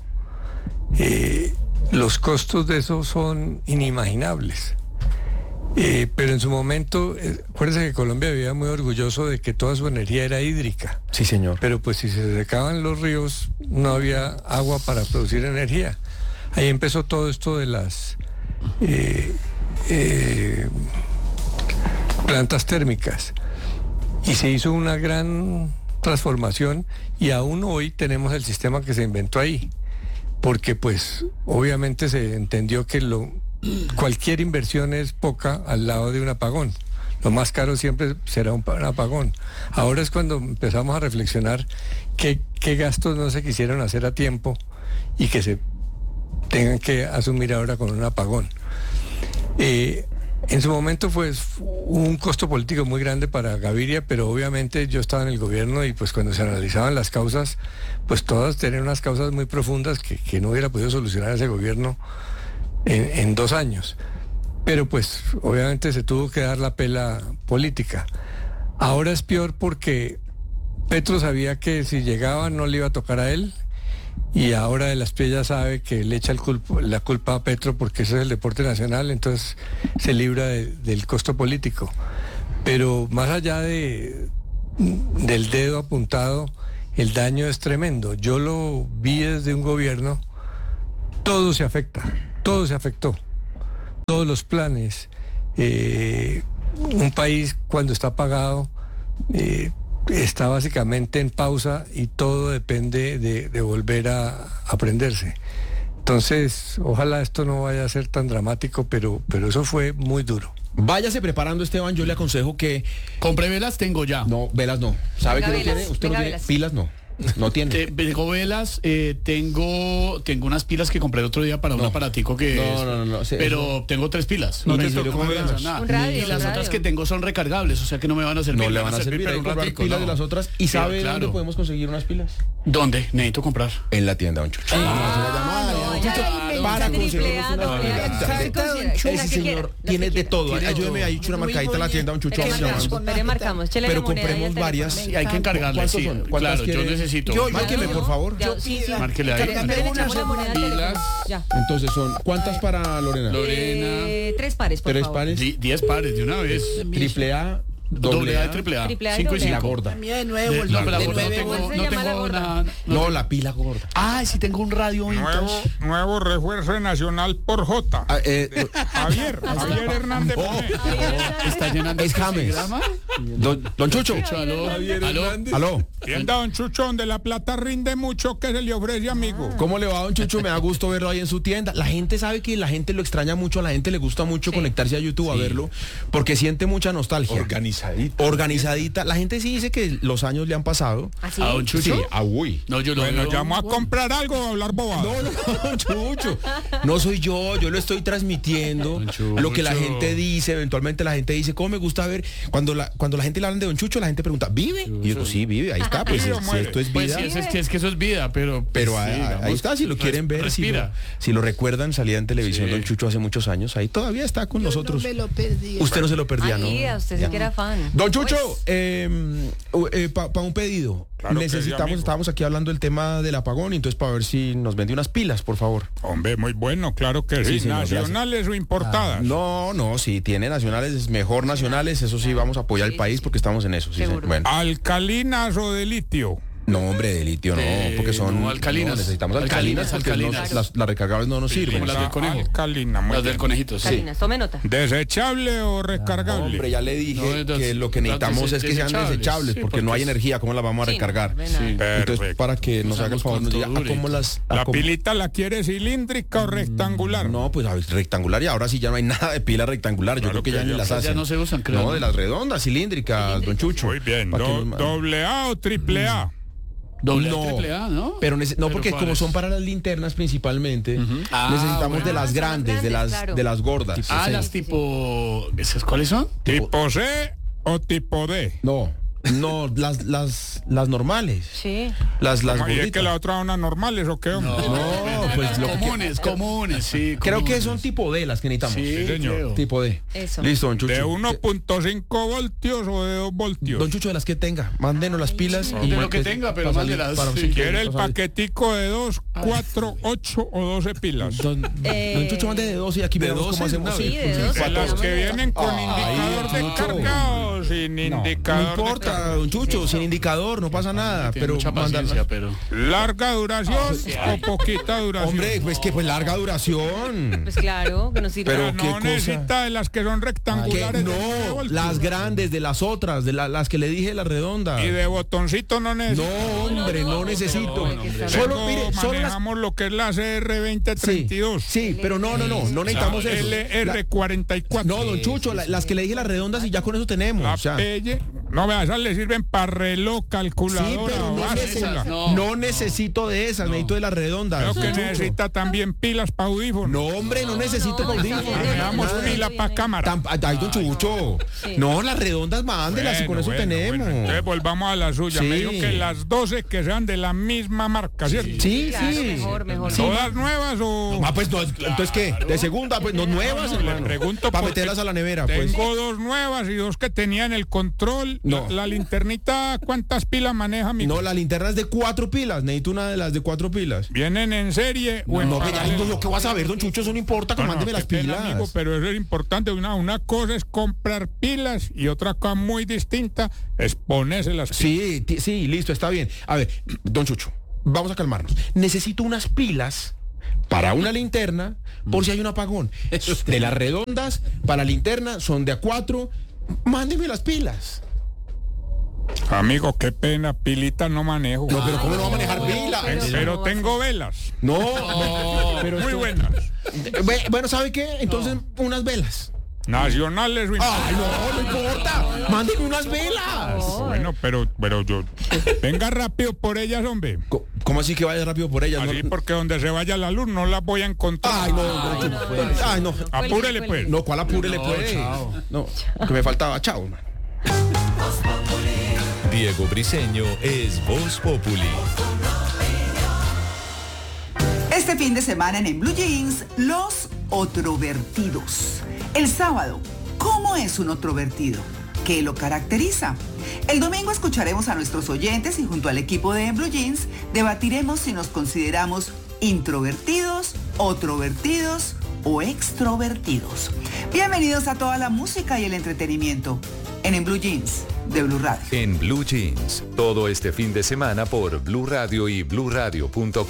K: Los costos de eso son inimaginables. Pero en su momento, acuérdense que Colombia vivía muy orgulloso de que toda su energía era hídrica.
B: Sí, señor.
K: Pero pues si se secaban los ríos, no había agua para producir energía. Ahí empezó todo esto de plantas térmicas. Y se hizo una gran transformación y aún hoy tenemos el sistema que se inventó ahí. Porque pues obviamente se entendió que cualquier inversión es poca al lado de un apagón. Lo más caro siempre será un apagón. Ahora es cuando empezamos a reflexionar qué gastos no se quisieron hacer a tiempo y que se tengan que asumir ahora con un apagón. En su momento pues un costo político muy grande para Gaviria, pero obviamente yo estaba en el gobierno y pues cuando se analizaban las causas, pues todas tenían unas causas muy profundas que no hubiera podido solucionar ese gobierno en 2 años. Pero pues obviamente se tuvo que dar la pela política. Ahora es peor porque Petro sabía que si llegaba no le iba a tocar a él, y ahora de las Piedras sabe que le echa la culpa a Petro porque eso es el deporte nacional, entonces se libra del costo político. Pero más allá del dedo apuntado, el daño es tremendo. Yo lo vi desde un gobierno, todo se afecta, todo se afectó. Todos los planes, un país cuando está apagado está básicamente en pausa y todo depende de volver a aprenderse. Entonces, ojalá esto no vaya a ser tan dramático, pero eso fue muy duro.
B: Váyase preparando, Esteban, yo le aconsejo que...
C: Compre velas, tengo ya.
B: No, velas no. ¿Sabe que no tiene? ¿Usted no tiene? Pilas no. No tiene.
C: Tengo velas, tengo unas pilas que compré el otro día para un aparatico que
B: no.
C: Pero tengo 3 pilas.
B: No
C: me tocó velas.
D: Un radio,
C: y las otras que tengo son recargables, o sea que no me van a servir.
B: No le van a servir, pero un ratico, pilas de las otras. ¿Y sabe dónde podemos conseguir unas pilas?
C: ¿Dónde? Necesito comprar.
B: En la tienda Don Chucho. Para conseguir unas pilas. Ese señor tiene de todo. Ayúdeme, ha hecho una marcadita en la tienda Don Chucho.
D: Pero
B: compremos varias.
C: Y hay que encargarle, sí. Claro, yo necesito.
B: Márqueme, por favor.
C: Márquele ahí.
B: Entonces son, ¿cuántas para Lorena?
D: 3 pares, por favor.
C: 3 pares. 10 pares de una vez.
B: Triple A.
C: Doble A y triple A.
D: 5 y 5.
B: La gorda.
C: No tengo nada.
B: No, la pila gorda.
C: Ah, sí tengo un radio vintage.
N: Nuevo refuerzo nacional por J. Javier Hernández.
C: Está llenando.
B: Es James. Don Chucho.
C: Aló.
N: Tienda Don Chucho, donde la plata rinde mucho, que se le ofrece, amigo.
B: ¿Cómo le va, Don Chucho? Me da gusto verlo ahí en su tienda. La gente sabe que la gente lo extraña mucho, a la gente le gusta mucho conectarse a YouTube a verlo, porque siente mucha nostalgia. Organizadita. La gente sí dice que los años le han pasado.
C: ¿Así? ¿A Don Chucho?
B: Sí, uy.
C: No, yo lo
N: bueno, llamo a comprar algo o a hablar bobadas.
B: No, Chucho. No soy yo lo estoy transmitiendo. Lo que la gente dice, eventualmente la gente dice, ¿cómo me gusta ver? Cuando la gente le hablan de Don Chucho, la gente pregunta, ¿vive? Y yo digo, sí, vive, ahí está, pues si esto es vida.
C: Pues sí, es que eso es vida, pero
B: ahí está, si lo quieren ver, si lo recuerdan, salía en televisión Don Chucho hace muchos años, ahí todavía está con nosotros.
I: No me lo perdí.
B: Usted no se lo perdía, ¿no?
D: Usted sí que era fan.
B: Don Chucho, para un pedido,
N: claro
B: estábamos aquí hablando del tema del apagón, entonces para ver si nos vende unas pilas, por favor.
N: Hombre, muy bueno, claro que sí.
B: Señor,
N: ¿nacionales o importadas?
B: No, si tiene nacionales, mejor nacionales, eso sí, vamos a apoyar al país porque estamos en eso. Sí, bueno.
N: ¿Alcalinas o de litio?
B: No, hombre, de litio no, porque son
C: alcalinas.
B: Necesitamos alcalinas porque las recargables no nos sirven.
C: Como las del conejo.
N: Alcalina,
C: las del conejito, sí.
D: Tome nota.
N: ¿Desechable o recargable?
B: Hombre, ya le dije que lo que necesitamos es que sean desechables, porque no hay energía, ¿cómo las vamos a recargar? Entonces, para que nos haga el favor, nos diga, ¿cómo las...?
N: ¿La pilita la quiere cilíndrica o rectangular?
B: No, pues rectangular, y ahora sí ya no hay nada de pila rectangular, yo creo que ya ni las hacen.
C: Ya no se usan, creo.
B: No, de las redondas, cilíndricas, Don Chucho.
N: Muy bien, ¿doble A o triple A?
C: Doble triple A, ¿no?
B: Pero porque como son para las linternas principalmente, necesitamos de las grandes, de las gordas.
C: Las tipo... ¿Esas cuáles son?
N: ¿Tipo C o tipo D?
B: No, las normales.
D: Sí.
B: Las gorditas.
N: ¿Y es que la otra una normales o qué?
B: No, pues lo
C: comunes, sí.
B: Creo que son tipo D las que necesitamos.
N: Sí, señor.
B: Tipo D.
D: Eso.
B: Listo, Don Chucho.
N: ¿De 1.5 voltios o de 2 voltios?
B: Don Chucho, de las que tenga. Mándenos las pilas.
C: De lo que tenga, pero mándelas.
N: Si quiere el paquetico de 2, 4, 8 o 12 pilas.
B: Don Chucho, mande de 12 y aquí vemos cómo hacemos.
D: Sí, de 12.
N: De las que vienen con indicador de cargados. sin indicador.
B: No importa, don Chucho, sin indicador, no pasa nada.
C: Pero
B: pero
C: mucha paciencia, pero...
N: ¿Larga duración o poquita duración?
B: Hombre, pues larga duración.
D: Pues claro, que nos sirve.
N: Pero no necesita de las que son rectangulares.
B: No, las grandes, de las otras, de las que le dije, las redondas.
N: Y de botoncito no necesito.
B: No, hombre, no necesito.
N: Solo manejamos lo que es la CR2032.
B: Sí, pero no necesitamos eso.
N: LR44.
B: No, don Chucho, las que le dije las redondas y ya con eso tenemos.
N: La Pelle. No, vea, esas le sirven para reloj, calculadora.
B: Sí, pero no necesito de esas, necesito de las redondas.
N: Creo que necesita también pilas para audífonos.
B: No, hombre, no necesito para audífonos.
N: Damos pila para cámara.
B: Ay, don Chucho. No, las redondas mándelas y con eso tenemos.
N: Entonces volvamos a la suya. Me dijo que las 12 que sean de la misma marca, ¿cierto?
B: Sí.
D: Mejor.
N: ¿Todas nuevas o...?
B: Pues no, entonces ¿qué? ¿De segunda? Pues no nuevas, hermano.
N: Le pregunto
B: para meterlas a la nevera.
N: Tengo 2 nuevas y 2 que tenían el control.
B: No.
N: La linternita, ¿cuántas pilas maneja mi?
B: No, la linterna es de 4 pilas. Necesito una de las de 4 pilas.
N: ¿Vienen en serie o en
B: paralelo? No, ¿qué vas a ver, don Chucho? Eso no importa, que mándeme las pilas.
N: Amigo, pero eso es importante. Una cosa es comprar pilas y otra cosa muy distinta es ponerse las pilas.
B: Sí, listo, está bien. A ver, don Chucho, vamos a calmarnos. Necesito unas pilas para una linterna por si hay un apagón. De las redondas para linterna son de a 4. Mándeme las pilas.
N: Amigo, qué pena, pilita no manejo.
B: No, pero ¿cómo no va a manejar pilas?
N: Pero tengo velas.
B: No, pero
N: muy buenas.
B: Bueno, ¿sabe qué? Entonces, unas velas.
N: Nacionales.
B: Ay, no importa. Mándenme unas velas.
N: Bueno, pero yo... Venga rápido por ellas, hombre.
B: ¿Cómo así que vaya rápido por ellas?
N: Así porque donde se vaya la luz no las voy a encontrar.
B: Ay, no.
N: Apúrele, pues.
B: No, ¿cuál apúrele, pues? No, que me faltaba. Chao, man.
A: Diego Briseño es Voz Populi.
O: Este fin de semana en Blue Jeans, los otrovertidos. El sábado, ¿cómo es un otrovertido? ¿Qué lo caracteriza? El domingo escucharemos a nuestros oyentes y junto al equipo de Blue Jeans debatiremos si nos consideramos introvertidos, otrovertidos o extrovertidos. Bienvenidos a toda la música y el entretenimiento en Blue Jeans de Blue Radio.
A: En Blue Jeans, todo este fin de semana por Blue Radio y bluradio.com.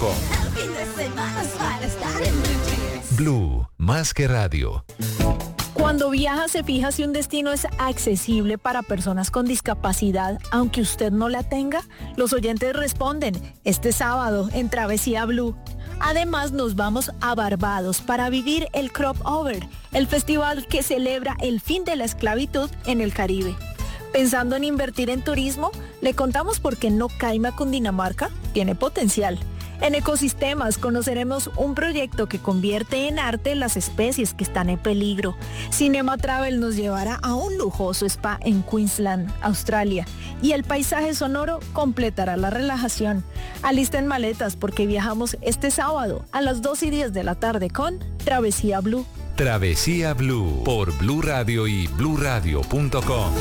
A: Blue, más que radio.
P: Cuando viaja se fija si un destino es accesible para personas con discapacidad, aunque usted no la tenga. Los oyentes responden este sábado en Travesía Blue. Además nos vamos a Barbados para vivir el Crop Over, el festival que celebra el fin de la esclavitud en el Caribe. Pensando en invertir en turismo, le contamos por qué No Caima, Cundinamarca tiene potencial. En Ecosistemas conoceremos un proyecto que convierte en arte las especies que están en peligro. Cinema Travel nos llevará a un lujoso spa en Queensland, Australia. Y el paisaje sonoro completará la relajación. Alisten maletas porque viajamos este sábado a las 2:10 de la tarde con Travesía Blue.
A: Travesía Blue por Blue Radio y bluradio.com.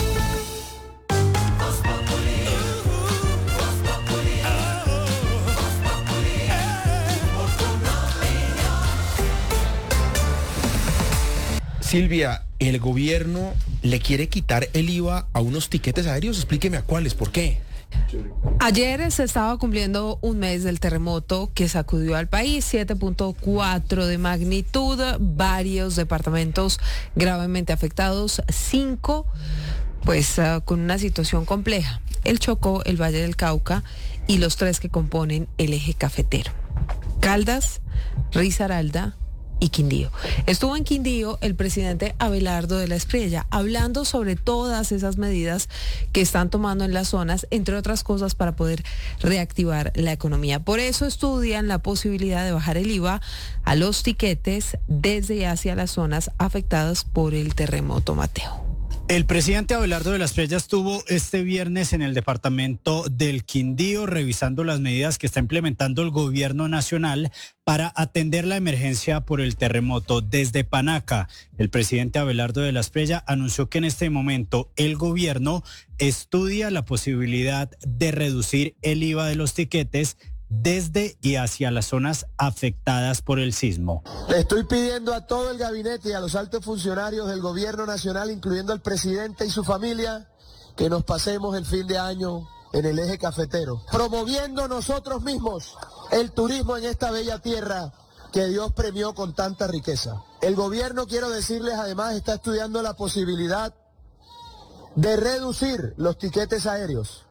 B: Silvia, el gobierno le quiere quitar el IVA a unos tiquetes aéreos. Explíqueme a cuáles, ¿por qué?
F: Ayer se estaba cumpliendo un mes del terremoto que sacudió al país, 7.4 de magnitud, varios departamentos gravemente afectados, 5 con una situación compleja. El Chocó, el Valle del Cauca y los 3 que componen el eje cafetero. Caldas, Risaralda y Quindío. Estuvo en Quindío el presidente Abelardo de la Espriella hablando sobre todas esas medidas que están tomando en las zonas, entre otras cosas para poder reactivar la economía. Por eso estudian la posibilidad de bajar el IVA a los tiquetes desde y hacia las zonas afectadas por el terremoto, Mateo.
Q: El presidente Abelardo de la Espriella estuvo este viernes en el departamento del Quindío revisando las medidas que está implementando el gobierno nacional para atender la emergencia por el terremoto. Desde Panaca, el presidente Abelardo de la Espriella anunció que en este momento el gobierno estudia la posibilidad de reducir el IVA de los tiquetes desde y hacia las zonas afectadas por el sismo.
R: Le estoy pidiendo a todo el gabinete y a los altos funcionarios del gobierno nacional, incluyendo al presidente y su familia, que nos pasemos el fin de año en el eje cafetero, promoviendo nosotros mismos el turismo en esta bella tierra que Dios premió con tanta riqueza. El gobierno, quiero decirles, además está estudiando la posibilidad de reducir los tiquetes aéreos,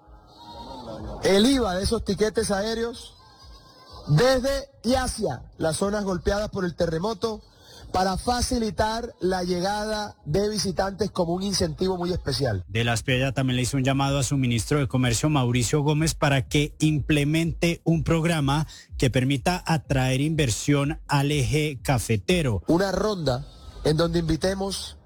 R: el IVA de esos tiquetes aéreos desde y hacia las zonas golpeadas por el terremoto, para facilitar la llegada de visitantes como un incentivo muy especial.
Q: De la Espriella también le hizo un llamado a su ministro de Comercio, Mauricio Gómez, para que implemente un programa que permita atraer inversión al eje cafetero.
R: Una ronda en donde invitemos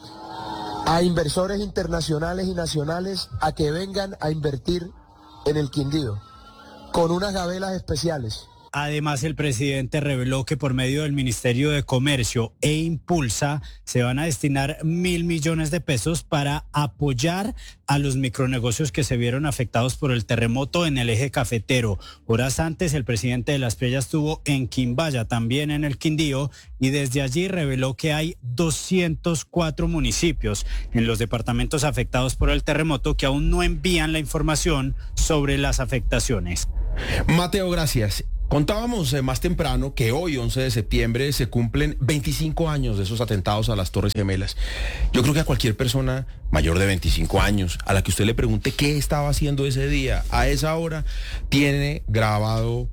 R: a inversores internacionales y nacionales a que vengan a invertir en el Quindío, con unas gabelas especiales.
Q: Además, el presidente reveló que por medio del Ministerio de Comercio e Impulsa se van a destinar 1.000 millones de pesos para apoyar a los micronegocios que se vieron afectados por el terremoto en el eje cafetero. Horas antes, el presidente de la Espriella estuvo en Quimbaya, también en el Quindío, y desde allí reveló que hay 204 municipios en los departamentos afectados por el terremoto que aún no envían la información sobre las afectaciones.
B: Mateo, gracias. Contábamos más temprano que hoy, 11 de septiembre, se cumplen 25 años de esos atentados a las Torres Gemelas. Yo creo que a cualquier persona mayor de 25 años, a la que usted le pregunte qué estaba haciendo ese día, a esa hora, tiene grabado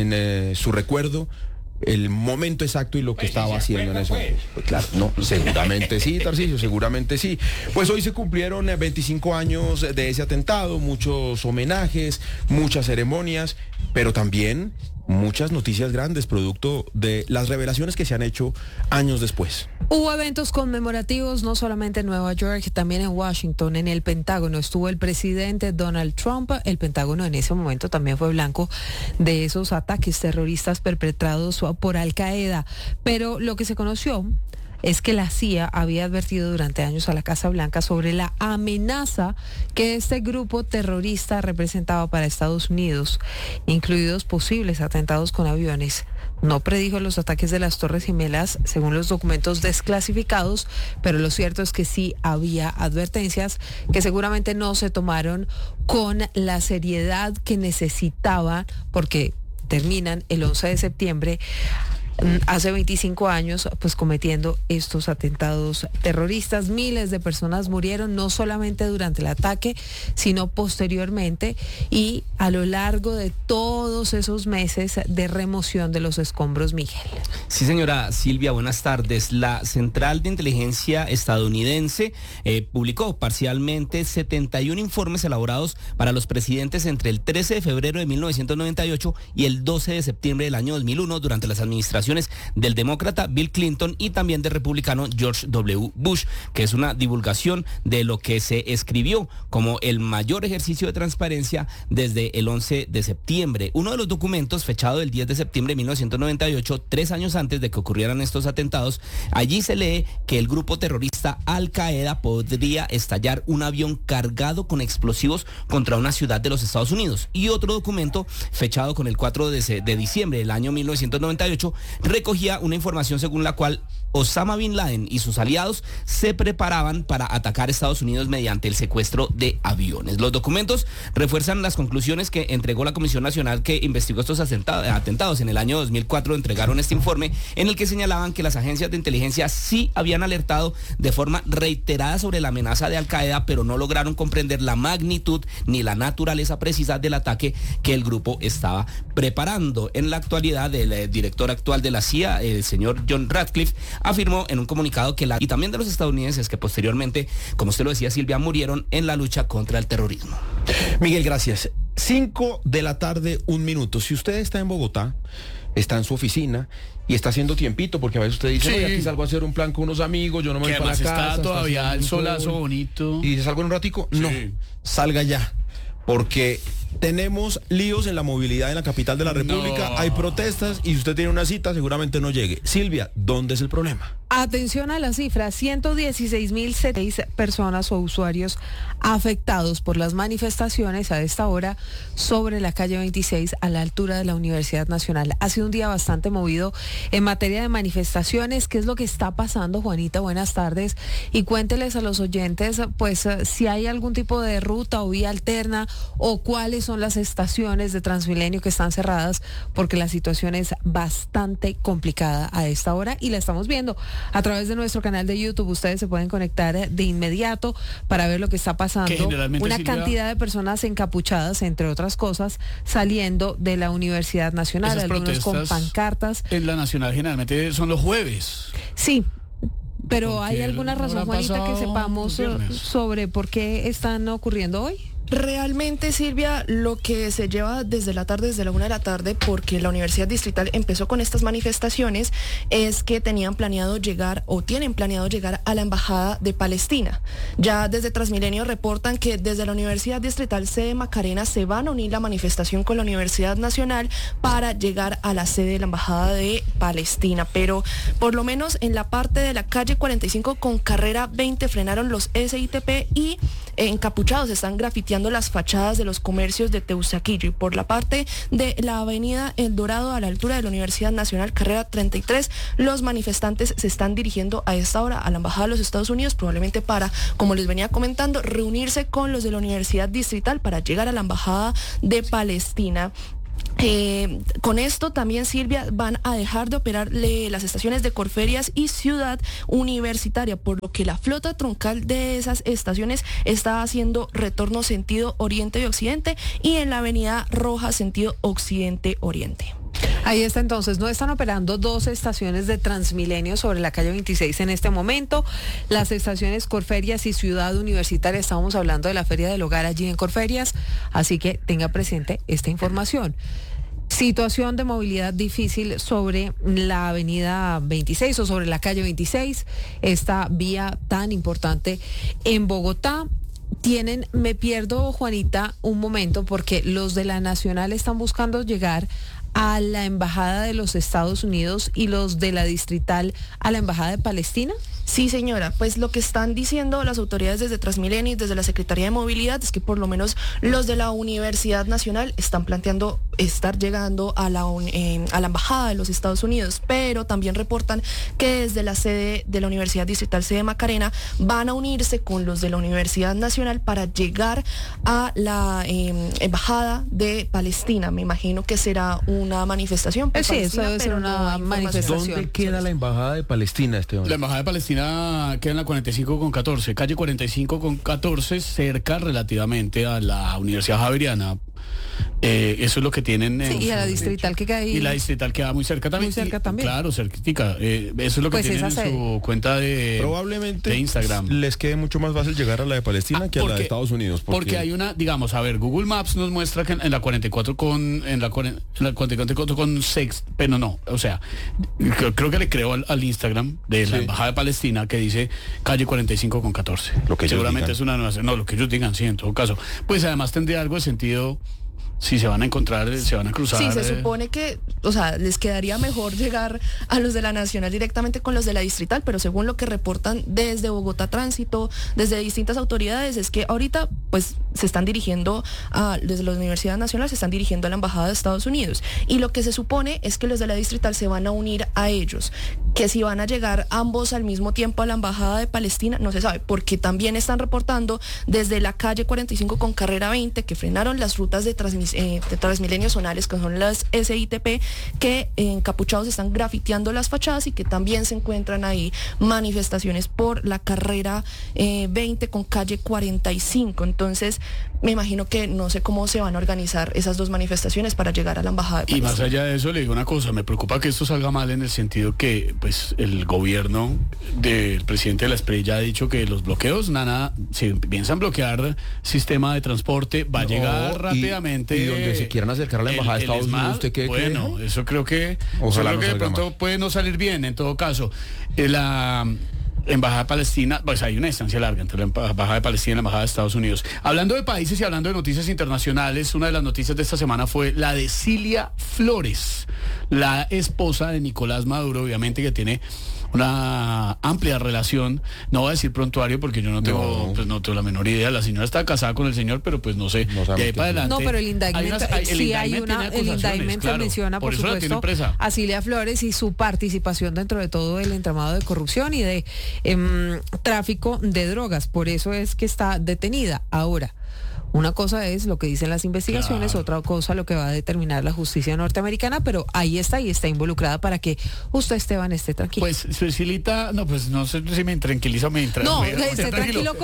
B: en su recuerdo el momento exacto y lo que estaba haciendo en eso. Pues claro, no, seguramente sí, Tarcisio, seguramente sí. Pues hoy se cumplieron 25 años de ese atentado, muchos homenajes, muchas ceremonias, pero también muchas noticias grandes, producto de las revelaciones que se han hecho años después.
F: Hubo eventos conmemorativos no solamente en Nueva York, también en Washington, en el Pentágono. Estuvo el presidente Donald Trump. El Pentágono en ese momento también fue blanco de esos ataques terroristas perpetrados por Al Qaeda. Pero lo que se conoció es que la CIA había advertido durante años a la Casa Blanca sobre la amenaza que este grupo terrorista representaba para Estados Unidos, incluidos posibles atentados con aviones. No predijo los ataques de las Torres Gemelas según los documentos desclasificados, pero lo cierto es que sí había advertencias que seguramente no se tomaron con la seriedad que necesitaban, porque terminan el 11 de septiembre. Hace 25 años, pues cometiendo estos atentados terroristas. Miles de personas murieron, no solamente durante el ataque, sino posteriormente y a lo largo de todos esos meses de remoción de los escombros, Miguel.
S: Sí, señora Silvia, buenas tardes. La Central de Inteligencia estadounidense publicó parcialmente 71 informes elaborados para los presidentes entre el 13 de febrero de 1998 y el 12 de septiembre del año 2001 durante las administraciones del demócrata Bill Clinton y también del republicano George W. Bush, que es una divulgación de lo que se escribió como el mayor ejercicio de transparencia desde el 11 de septiembre. Uno de los documentos, fechado el 10 de septiembre de 1998, 3 años antes de que ocurrieran estos atentados, allí se lee que el grupo terrorista Al Qaeda podría estallar un avión cargado con explosivos contra una ciudad de los Estados Unidos. Y otro documento, fechado con el 4 de diciembre del año 1998, recogía una información según la cual Osama Bin Laden y sus aliados se preparaban para atacar Estados Unidos mediante el secuestro de aviones. Los documentos refuerzan las conclusiones que entregó la Comisión Nacional que investigó estos atentados. En el año 2004 entregaron este informe en el que señalaban que las agencias de inteligencia sí habían alertado de forma reiterada sobre la amenaza de Al Qaeda, pero no lograron comprender la magnitud ni la naturaleza precisa del ataque que el grupo estaba preparando. En la actualidad, el director actual de la CIA, el señor John Ratcliffe, afirmó en un comunicado que y también de los estadounidenses que posteriormente, como usted lo decía, Silvia, murieron en la lucha contra el terrorismo.
B: Miguel, gracias. 5 de la tarde, 1 minuto. Si usted está en Bogotá, está en su oficina y está haciendo tiempito, porque a veces usted dice, sí, aquí salgo a hacer un plan con unos amigos, yo no me voy para la casa.
C: Está todavía el solazo bonito.
B: Y dice, ¿salgo en un ratico?
C: Sí.
B: No, salga ya. Porque tenemos líos en la movilidad en la capital de la República, hay protestas y si usted tiene una cita seguramente no llegue. Silvia, ¿dónde es el problema?
F: Atención a la cifra, 116.006 personas o usuarios afectados por las manifestaciones a esta hora sobre la calle 26 a la altura de la Universidad Nacional. Ha sido un día bastante movido en materia de manifestaciones. ¿Qué es lo que está pasando, Juanita? Buenas tardes. Y cuénteles a los oyentes, pues, si hay algún tipo de ruta o vía alterna o cuáles son las estaciones de Transmilenio que están cerradas, porque la situación es bastante complicada a esta hora y la estamos viendo a través de nuestro canal de YouTube. Ustedes se pueden conectar de inmediato para ver lo que está pasando. Una cantidad de personas encapuchadas, entre otras cosas, saliendo de la Universidad Nacional, algunos con pancartas.
C: En la Nacional generalmente son los jueves.
F: Sí. Pero ¿hay alguna razón, Juanita, que sepamos sobre por qué están ocurriendo hoy?
T: Realmente, Silvia, lo que se lleva desde la 1 de la tarde, porque la Universidad Distrital empezó con estas manifestaciones, es que tienen planeado llegar a la Embajada de Palestina. Ya desde Transmilenio reportan que desde la Universidad Distrital sede Macarena se van a unir la manifestación con la Universidad Nacional para llegar a la sede de la Embajada de Palestina. Pero por lo menos en la parte de la calle 45 con carrera 20 frenaron los SITP y encapuchados están grafiteando las fachadas de los comercios de Teusaquillo, y por la parte de la avenida El Dorado a la altura de la Universidad Nacional, carrera 33, los manifestantes se están dirigiendo a esta hora a la Embajada de los Estados Unidos, probablemente para, como les venía comentando, reunirse con los de la Universidad Distrital para llegar a la Embajada de Palestina. Con esto también, Silvia, van a dejar de operar las estaciones de Corferias y Ciudad Universitaria, por lo que la flota troncal de esas estaciones está haciendo retorno sentido oriente y occidente, y en la avenida Roja sentido occidente-oriente.
F: Ahí está, entonces, no están operando 2 estaciones de Transmilenio sobre la calle 26 en este momento. Las estaciones Corferias y Ciudad Universitaria, estábamos hablando de la Feria del Hogar allí en Corferias, así que tenga presente esta información. Situación de movilidad difícil sobre la avenida 26 o sobre la calle 26, esta vía tan importante en Bogotá. Me pierdo, Juanita, un momento, porque los de la Nacional están buscando llegar a la Embajada de los Estados Unidos y los de la Distrital a la Embajada de Palestina.
T: Sí, señora, pues lo que están diciendo las autoridades desde Transmilenio y desde la Secretaría de Movilidad es que por lo menos los de la Universidad Nacional están planteando estar llegando a la Embajada de los Estados Unidos, pero también reportan que desde la sede de la Universidad Distrital, sede Macarena, van a unirse con los de la Universidad Nacional para llegar a la Embajada de Palestina. Me imagino que será una manifestación.
F: Sí, eso debe ser una manifestación.
B: ¿Dónde queda la Embajada de Palestina, Esteban?
C: La Embajada de Palestina queda en la 45 con 14, calle 45 con 14, cerca relativamente a la Universidad Javeriana. Eso es lo que tienen.
F: Sí, y a la Distrital que queda ahí.
C: Y la Distrital queda muy cerca también.
F: Muy cerca también.
C: Claro, cerquitica. Eso es lo que pues tienen en su cuenta de Instagram.
B: Les quede mucho más fácil llegar a la de Palestina que a la de Estados Unidos.
C: Porque hay una, digamos, a ver, Google Maps nos muestra que en la 44 con 6, pero no, o sea, creo que le creo al Instagram de la Embajada de Palestina que dice calle 45 con 14.
B: Lo que
C: seguramente es una nueva, no, lo que ellos digan, sí, en todo caso. Pues además tendría algo de sentido. Si se van a encontrar, se van a cruzar.
T: Sí, se supone que, o sea, les quedaría mejor llegar a los de la Nacional directamente con los de la Distrital, pero según lo que reportan desde Bogotá Tránsito, desde distintas autoridades, es que ahorita pues se están dirigiendo desde la Universidad Nacional, se están dirigiendo a la Embajada de Estados Unidos, y lo que se supone es que los de la Distrital se van a unir a ellos, que si van a llegar ambos al mismo tiempo a la Embajada de Palestina, no se sabe, porque también están reportando desde la calle 45 con carrera 20 que frenaron las rutas de Transmilenio zonales, que son las SITP, que encapuchados están grafiteando las fachadas, y que también se encuentran ahí manifestaciones por la carrera 20 con calle 45. Entonces, me imagino que no sé cómo se van a organizar esas 2 manifestaciones para llegar a la Embajada de Palestina.
C: Y más allá de eso, le digo una cosa, me preocupa que esto salga mal en el sentido que pues el gobierno del presidente de la SPREI ya ha dicho que los bloqueos, si piensan bloquear sistema de transporte, va a llegar rápidamente.
B: Y donde se quieran acercar a la Embajada de Estados Unidos, ¿usted qué cree?
C: Bueno, eso creo que de pronto puede no salir bien. En todo caso, la Embajada de Palestina, pues hay una distancia larga entre la Embajada de Palestina y la Embajada de Estados Unidos. Hablando de países y hablando de noticias internacionales, una de las noticias de esta semana fue la de Cilia Flores, la esposa de Nicolás Maduro, obviamente, que tiene una amplia relación, no voy a decir prontuario porque yo no tengo la menor idea. La señora está casada con el señor, pero pues no sé, de ahí para adelante.
F: No, pero el indictment menciona, por supuesto, a Cilia Flores y su participación dentro de todo el entramado de corrupción y de tráfico de drogas. Por eso es que está detenida. Ahora, una cosa es lo que dicen las investigaciones, otra cosa lo que va a determinar la justicia norteamericana, pero ahí está y está involucrada para que usted, Esteban, esté tranquilo.
C: Pues, Cecilita, no, pues no sé si me tranquilizo,
F: esté tranquilo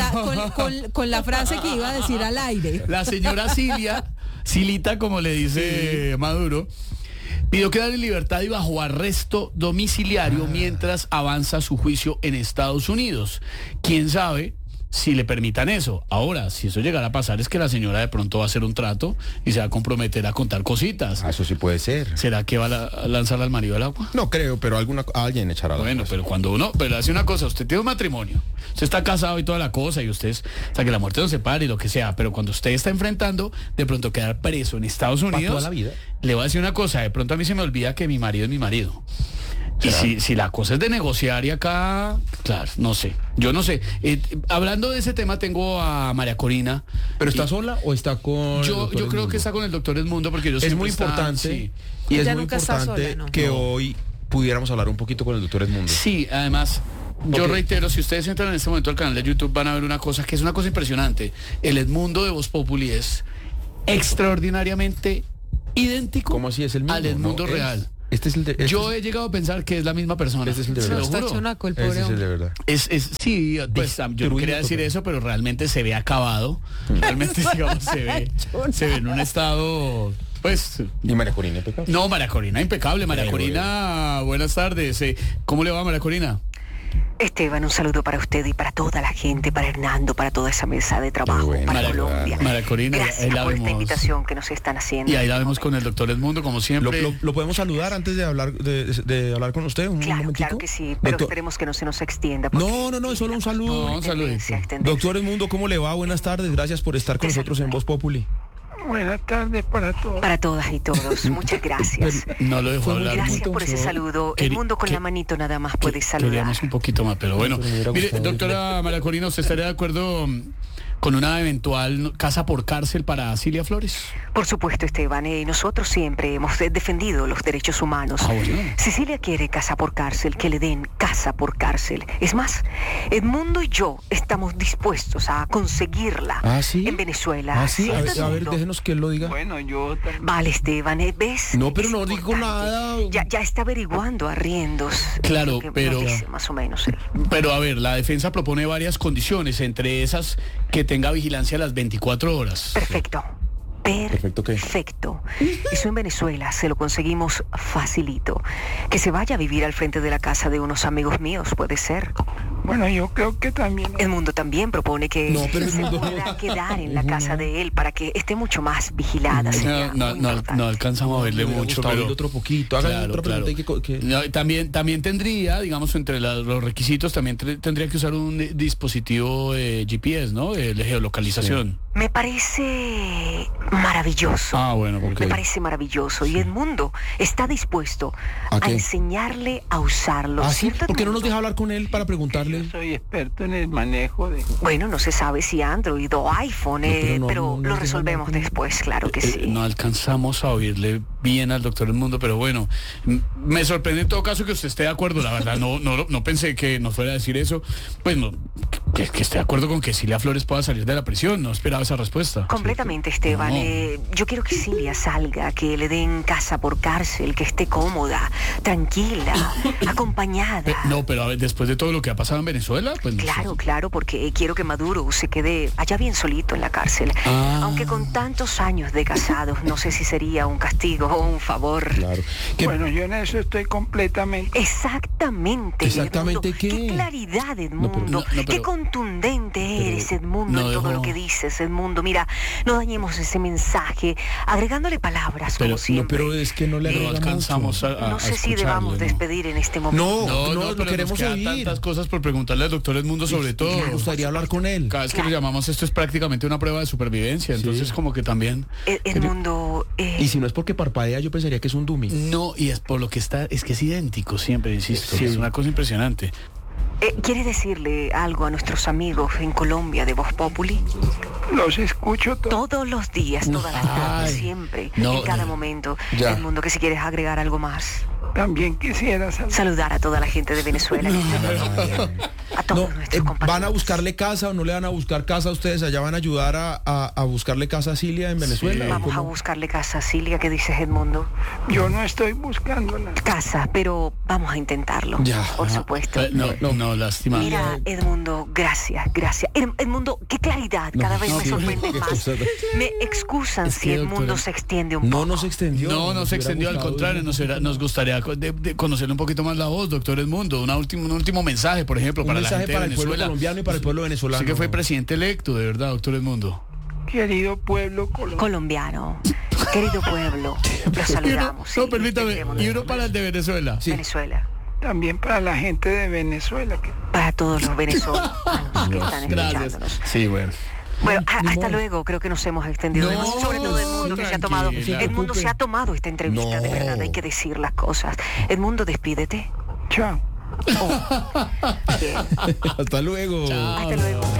F: con la frase que iba a decir al aire.
C: La señora Silita, como le dice Maduro, pidió quedar en libertad y bajo arresto domiciliario mientras avanza su juicio en Estados Unidos. ¿Quién sabe si le permitan eso? Ahora, si eso llegara a pasar, es que la señora de pronto va a hacer un trato y se va a comprometer a contar cositas.
B: Eso sí puede ser.
C: ¿Será que va a lanzar al marido al agua?
B: No creo, pero alguien echará la
C: Bueno, pero cuando pero hace una cosa, usted tiene un matrimonio, usted está casado y toda la cosa, y usted, o sea, que la muerte no se pare y lo que sea, pero cuando usted está enfrentando, de pronto quedar preso en Estados Unidos,
B: toda la vida.
C: Le voy a decir una cosa, de pronto a mí se me olvida que mi marido es mi marido. Y si la cosa es de negociar y acá, claro, no sé, yo no sé. Hablando de ese tema, tengo a María Corina.
B: ¿Pero está sola o está con
C: yo creo que está con el doctor Edmundo, porque
B: es muy importante, y es muy importante que hoy pudiéramos hablar un poquito con el doctor Edmundo.
C: Sí, además, yo reitero, si ustedes entran en este momento al canal de YouTube, van a ver una cosa que es una cosa impresionante. El Edmundo de Voz Populi es extraordinariamente idéntico.
B: ¿Cómo así es el mismo?
C: Al Edmundo real. Yo he llegado a pensar que es la misma persona.
B: Este es el de verdad.
F: Está chunaco el pobre.
B: Ese es el de verdad.
C: Sí, pues yo no quería decir eso, pero realmente se ve acabado. Realmente, digamos, se ve en un estado, pues.
B: ¿Y María Corina impecable?
C: No, María Corina impecable. María Corina, buenas tardes. ¿Cómo le va, María Corina?
U: Esteban, un saludo para usted y para toda la gente, para Hernando, para toda esa mesa de trabajo, para Colombia.
C: María Corina,
U: gracias por esta invitación que nos están haciendo.
C: Y ahí la vemos con el doctor Edmundo, como siempre.
B: ¿Lo podemos saludar antes de hablar de hablar con usted?
U: Claro que sí, pero esperemos que no se nos extienda.
B: No, solo un saludo.
C: No, un saludito.
B: Doctor Edmundo, ¿cómo le va? Buenas tardes, gracias por estar con nosotros en Voz Populi.
U: Buenas tardes para todos. Para todas y todos, muchas gracias.
C: No lo dejo hablar.
U: Gracias por ese saludo. El mundo con la manito nada más puede saludar.
C: Queríamos un poquito más, pero bueno. Mire, doctora María Corina, ¿usted estaría de acuerdo con una eventual casa por cárcel para Cilia Flores?
U: Por supuesto, Esteban, nosotros siempre hemos defendido los derechos humanos.
C: Bueno.
U: Si Cilia quiere casa por cárcel, que le den casa por cárcel. Es más, Edmundo y yo estamos dispuestos a conseguirla en Venezuela.
B: ¿Sí? A ver, déjenos que él lo diga.
U: Bueno, yo también. Vale, Esteban, ¿ves?
B: No, pero no digo nada.
U: Ya está averiguando arriendos.
C: Claro, pero
U: dice más o menos él.
C: Pero a ver, la defensa propone varias condiciones, entre esas que tenga vigilancia a las 24 horas.
U: Perfecto.
B: Perfecto.
U: Eso en Venezuela se lo conseguimos facilito. Que se vaya a vivir al frente de la casa de unos amigos míos, puede ser. Bueno, yo creo que también. Edmundo también propone que se pueda quedar en la casa de él para que esté mucho más vigilada.
C: No alcanzamos a verle mucho, pero
B: otro poquito. Otra pregunta que...
C: No, también tendría, digamos, entre los requisitos, también tendría que usar un dispositivo GPS, ¿no? De geolocalización.
U: Sí. Me parece maravilloso.
C: Bueno,
U: me parece maravilloso. Y Edmundo está dispuesto a enseñarle a usarlo.
B: ¿Sí? ¿Por qué no nos deja hablar con él para preguntarle?
U: Yo soy experto en el manejo de... Bueno, no se sabe si Android o iPhone, pero lo resolvemos después, claro que sí.
C: No alcanzamos a oírle bien al doctor Edmundo, pero bueno, me sorprende en todo caso que usted esté de acuerdo, la verdad, no pensé que nos fuera a decir eso, pues no, que esté de acuerdo con que Cilia Flores pueda salir de la prisión, no esperaba esa respuesta.
U: Completamente, Esteban. Yo quiero que Cilia salga, que le den casa por cárcel, que esté cómoda, tranquila, acompañada.
C: No, pero a ver, después de todo lo que ha pasado en Venezuela, pues no sé.
U: Claro, porque quiero que Maduro se quede allá bien solito en la cárcel. Aunque con tantos años de casados, no sé si sería un castigo o un favor.
B: Claro.
U: Bueno, yo en eso estoy completamente... Exactamente,
B: ¿qué?
U: Qué claridad, Edmundo. Qué contundente eres, Edmundo, en todo lo que dices, Edmundo. Mira, no dañemos ese mensaje agregándole palabras como siempre.
B: Pero es que no le
C: alcanzamos
U: no sé si debamos despedir en este momento.
B: No, lo queremos oír.
C: Tantas cosas por preguntarle al doctor Edmundo sobre todo.
B: Me gustaría hablar con él.
C: Cada vez que lo llamamos, esto es prácticamente una prueba de supervivencia. Entonces, como que también.
U: Edmundo.
B: Y si no es porque parpadea, yo pensaría que es un dummy.
C: No, y es por lo que está, es que es idéntico siempre, insisto. Sí. Es una cosa impresionante.
U: ¿Quiere decirle algo a nuestros amigos en Colombia de Voz Populi?
J: Los escucho
U: todos los días, todas las tardes, siempre, en cada momento. Edmundo, que si quieres agregar algo más.
J: También quisiera
U: saludar a toda la gente de Venezuela. A todos nuestros compañeros.
B: ¿Van a buscarle casa o no le van a buscar casa? ¿Ustedes allá van a ayudar a buscarle casa a Cilia en Venezuela?
U: Sí. Vamos a buscarle casa a Cilia, ¿qué dices, Edmundo?
J: Yo no estoy buscándola.
U: Casa, pero vamos a intentarlo. Por supuesto.
C: No, lástima.
U: Mira, Edmundo, gracias. Edmundo, qué claridad, cada vez me sorprende más. Me excusan si Edmundo se extiende un poco.
B: No nos extendió.
C: No se extendió, al contrario, nos gustaría de conocerle un poquito más la voz, doctor Edmundo. Un último mensaje, por ejemplo, para la gente de Venezuela.
B: El pueblo colombiano y para el pueblo venezolano.
C: Sé que fue presidente electo, de verdad, doctor Edmundo.
J: Querido pueblo
U: colombiano, querido pueblo, los saludamos.
C: Permítame, y uno para el de Venezuela.
U: Venezuela.
J: También para la gente de Venezuela.
U: Para todos los venezolanos que están escuchándonos.
B: Sí, bueno.
U: Bueno, hasta luego, creo que nos hemos extendido demasiado, sobre todo Edmundo, que se ha tomado. Edmundo se ha tomado esta entrevista, de verdad, hay que decir las cosas. Edmundo, despídete.
J: Chao.
B: Hasta luego.
U: Hasta luego.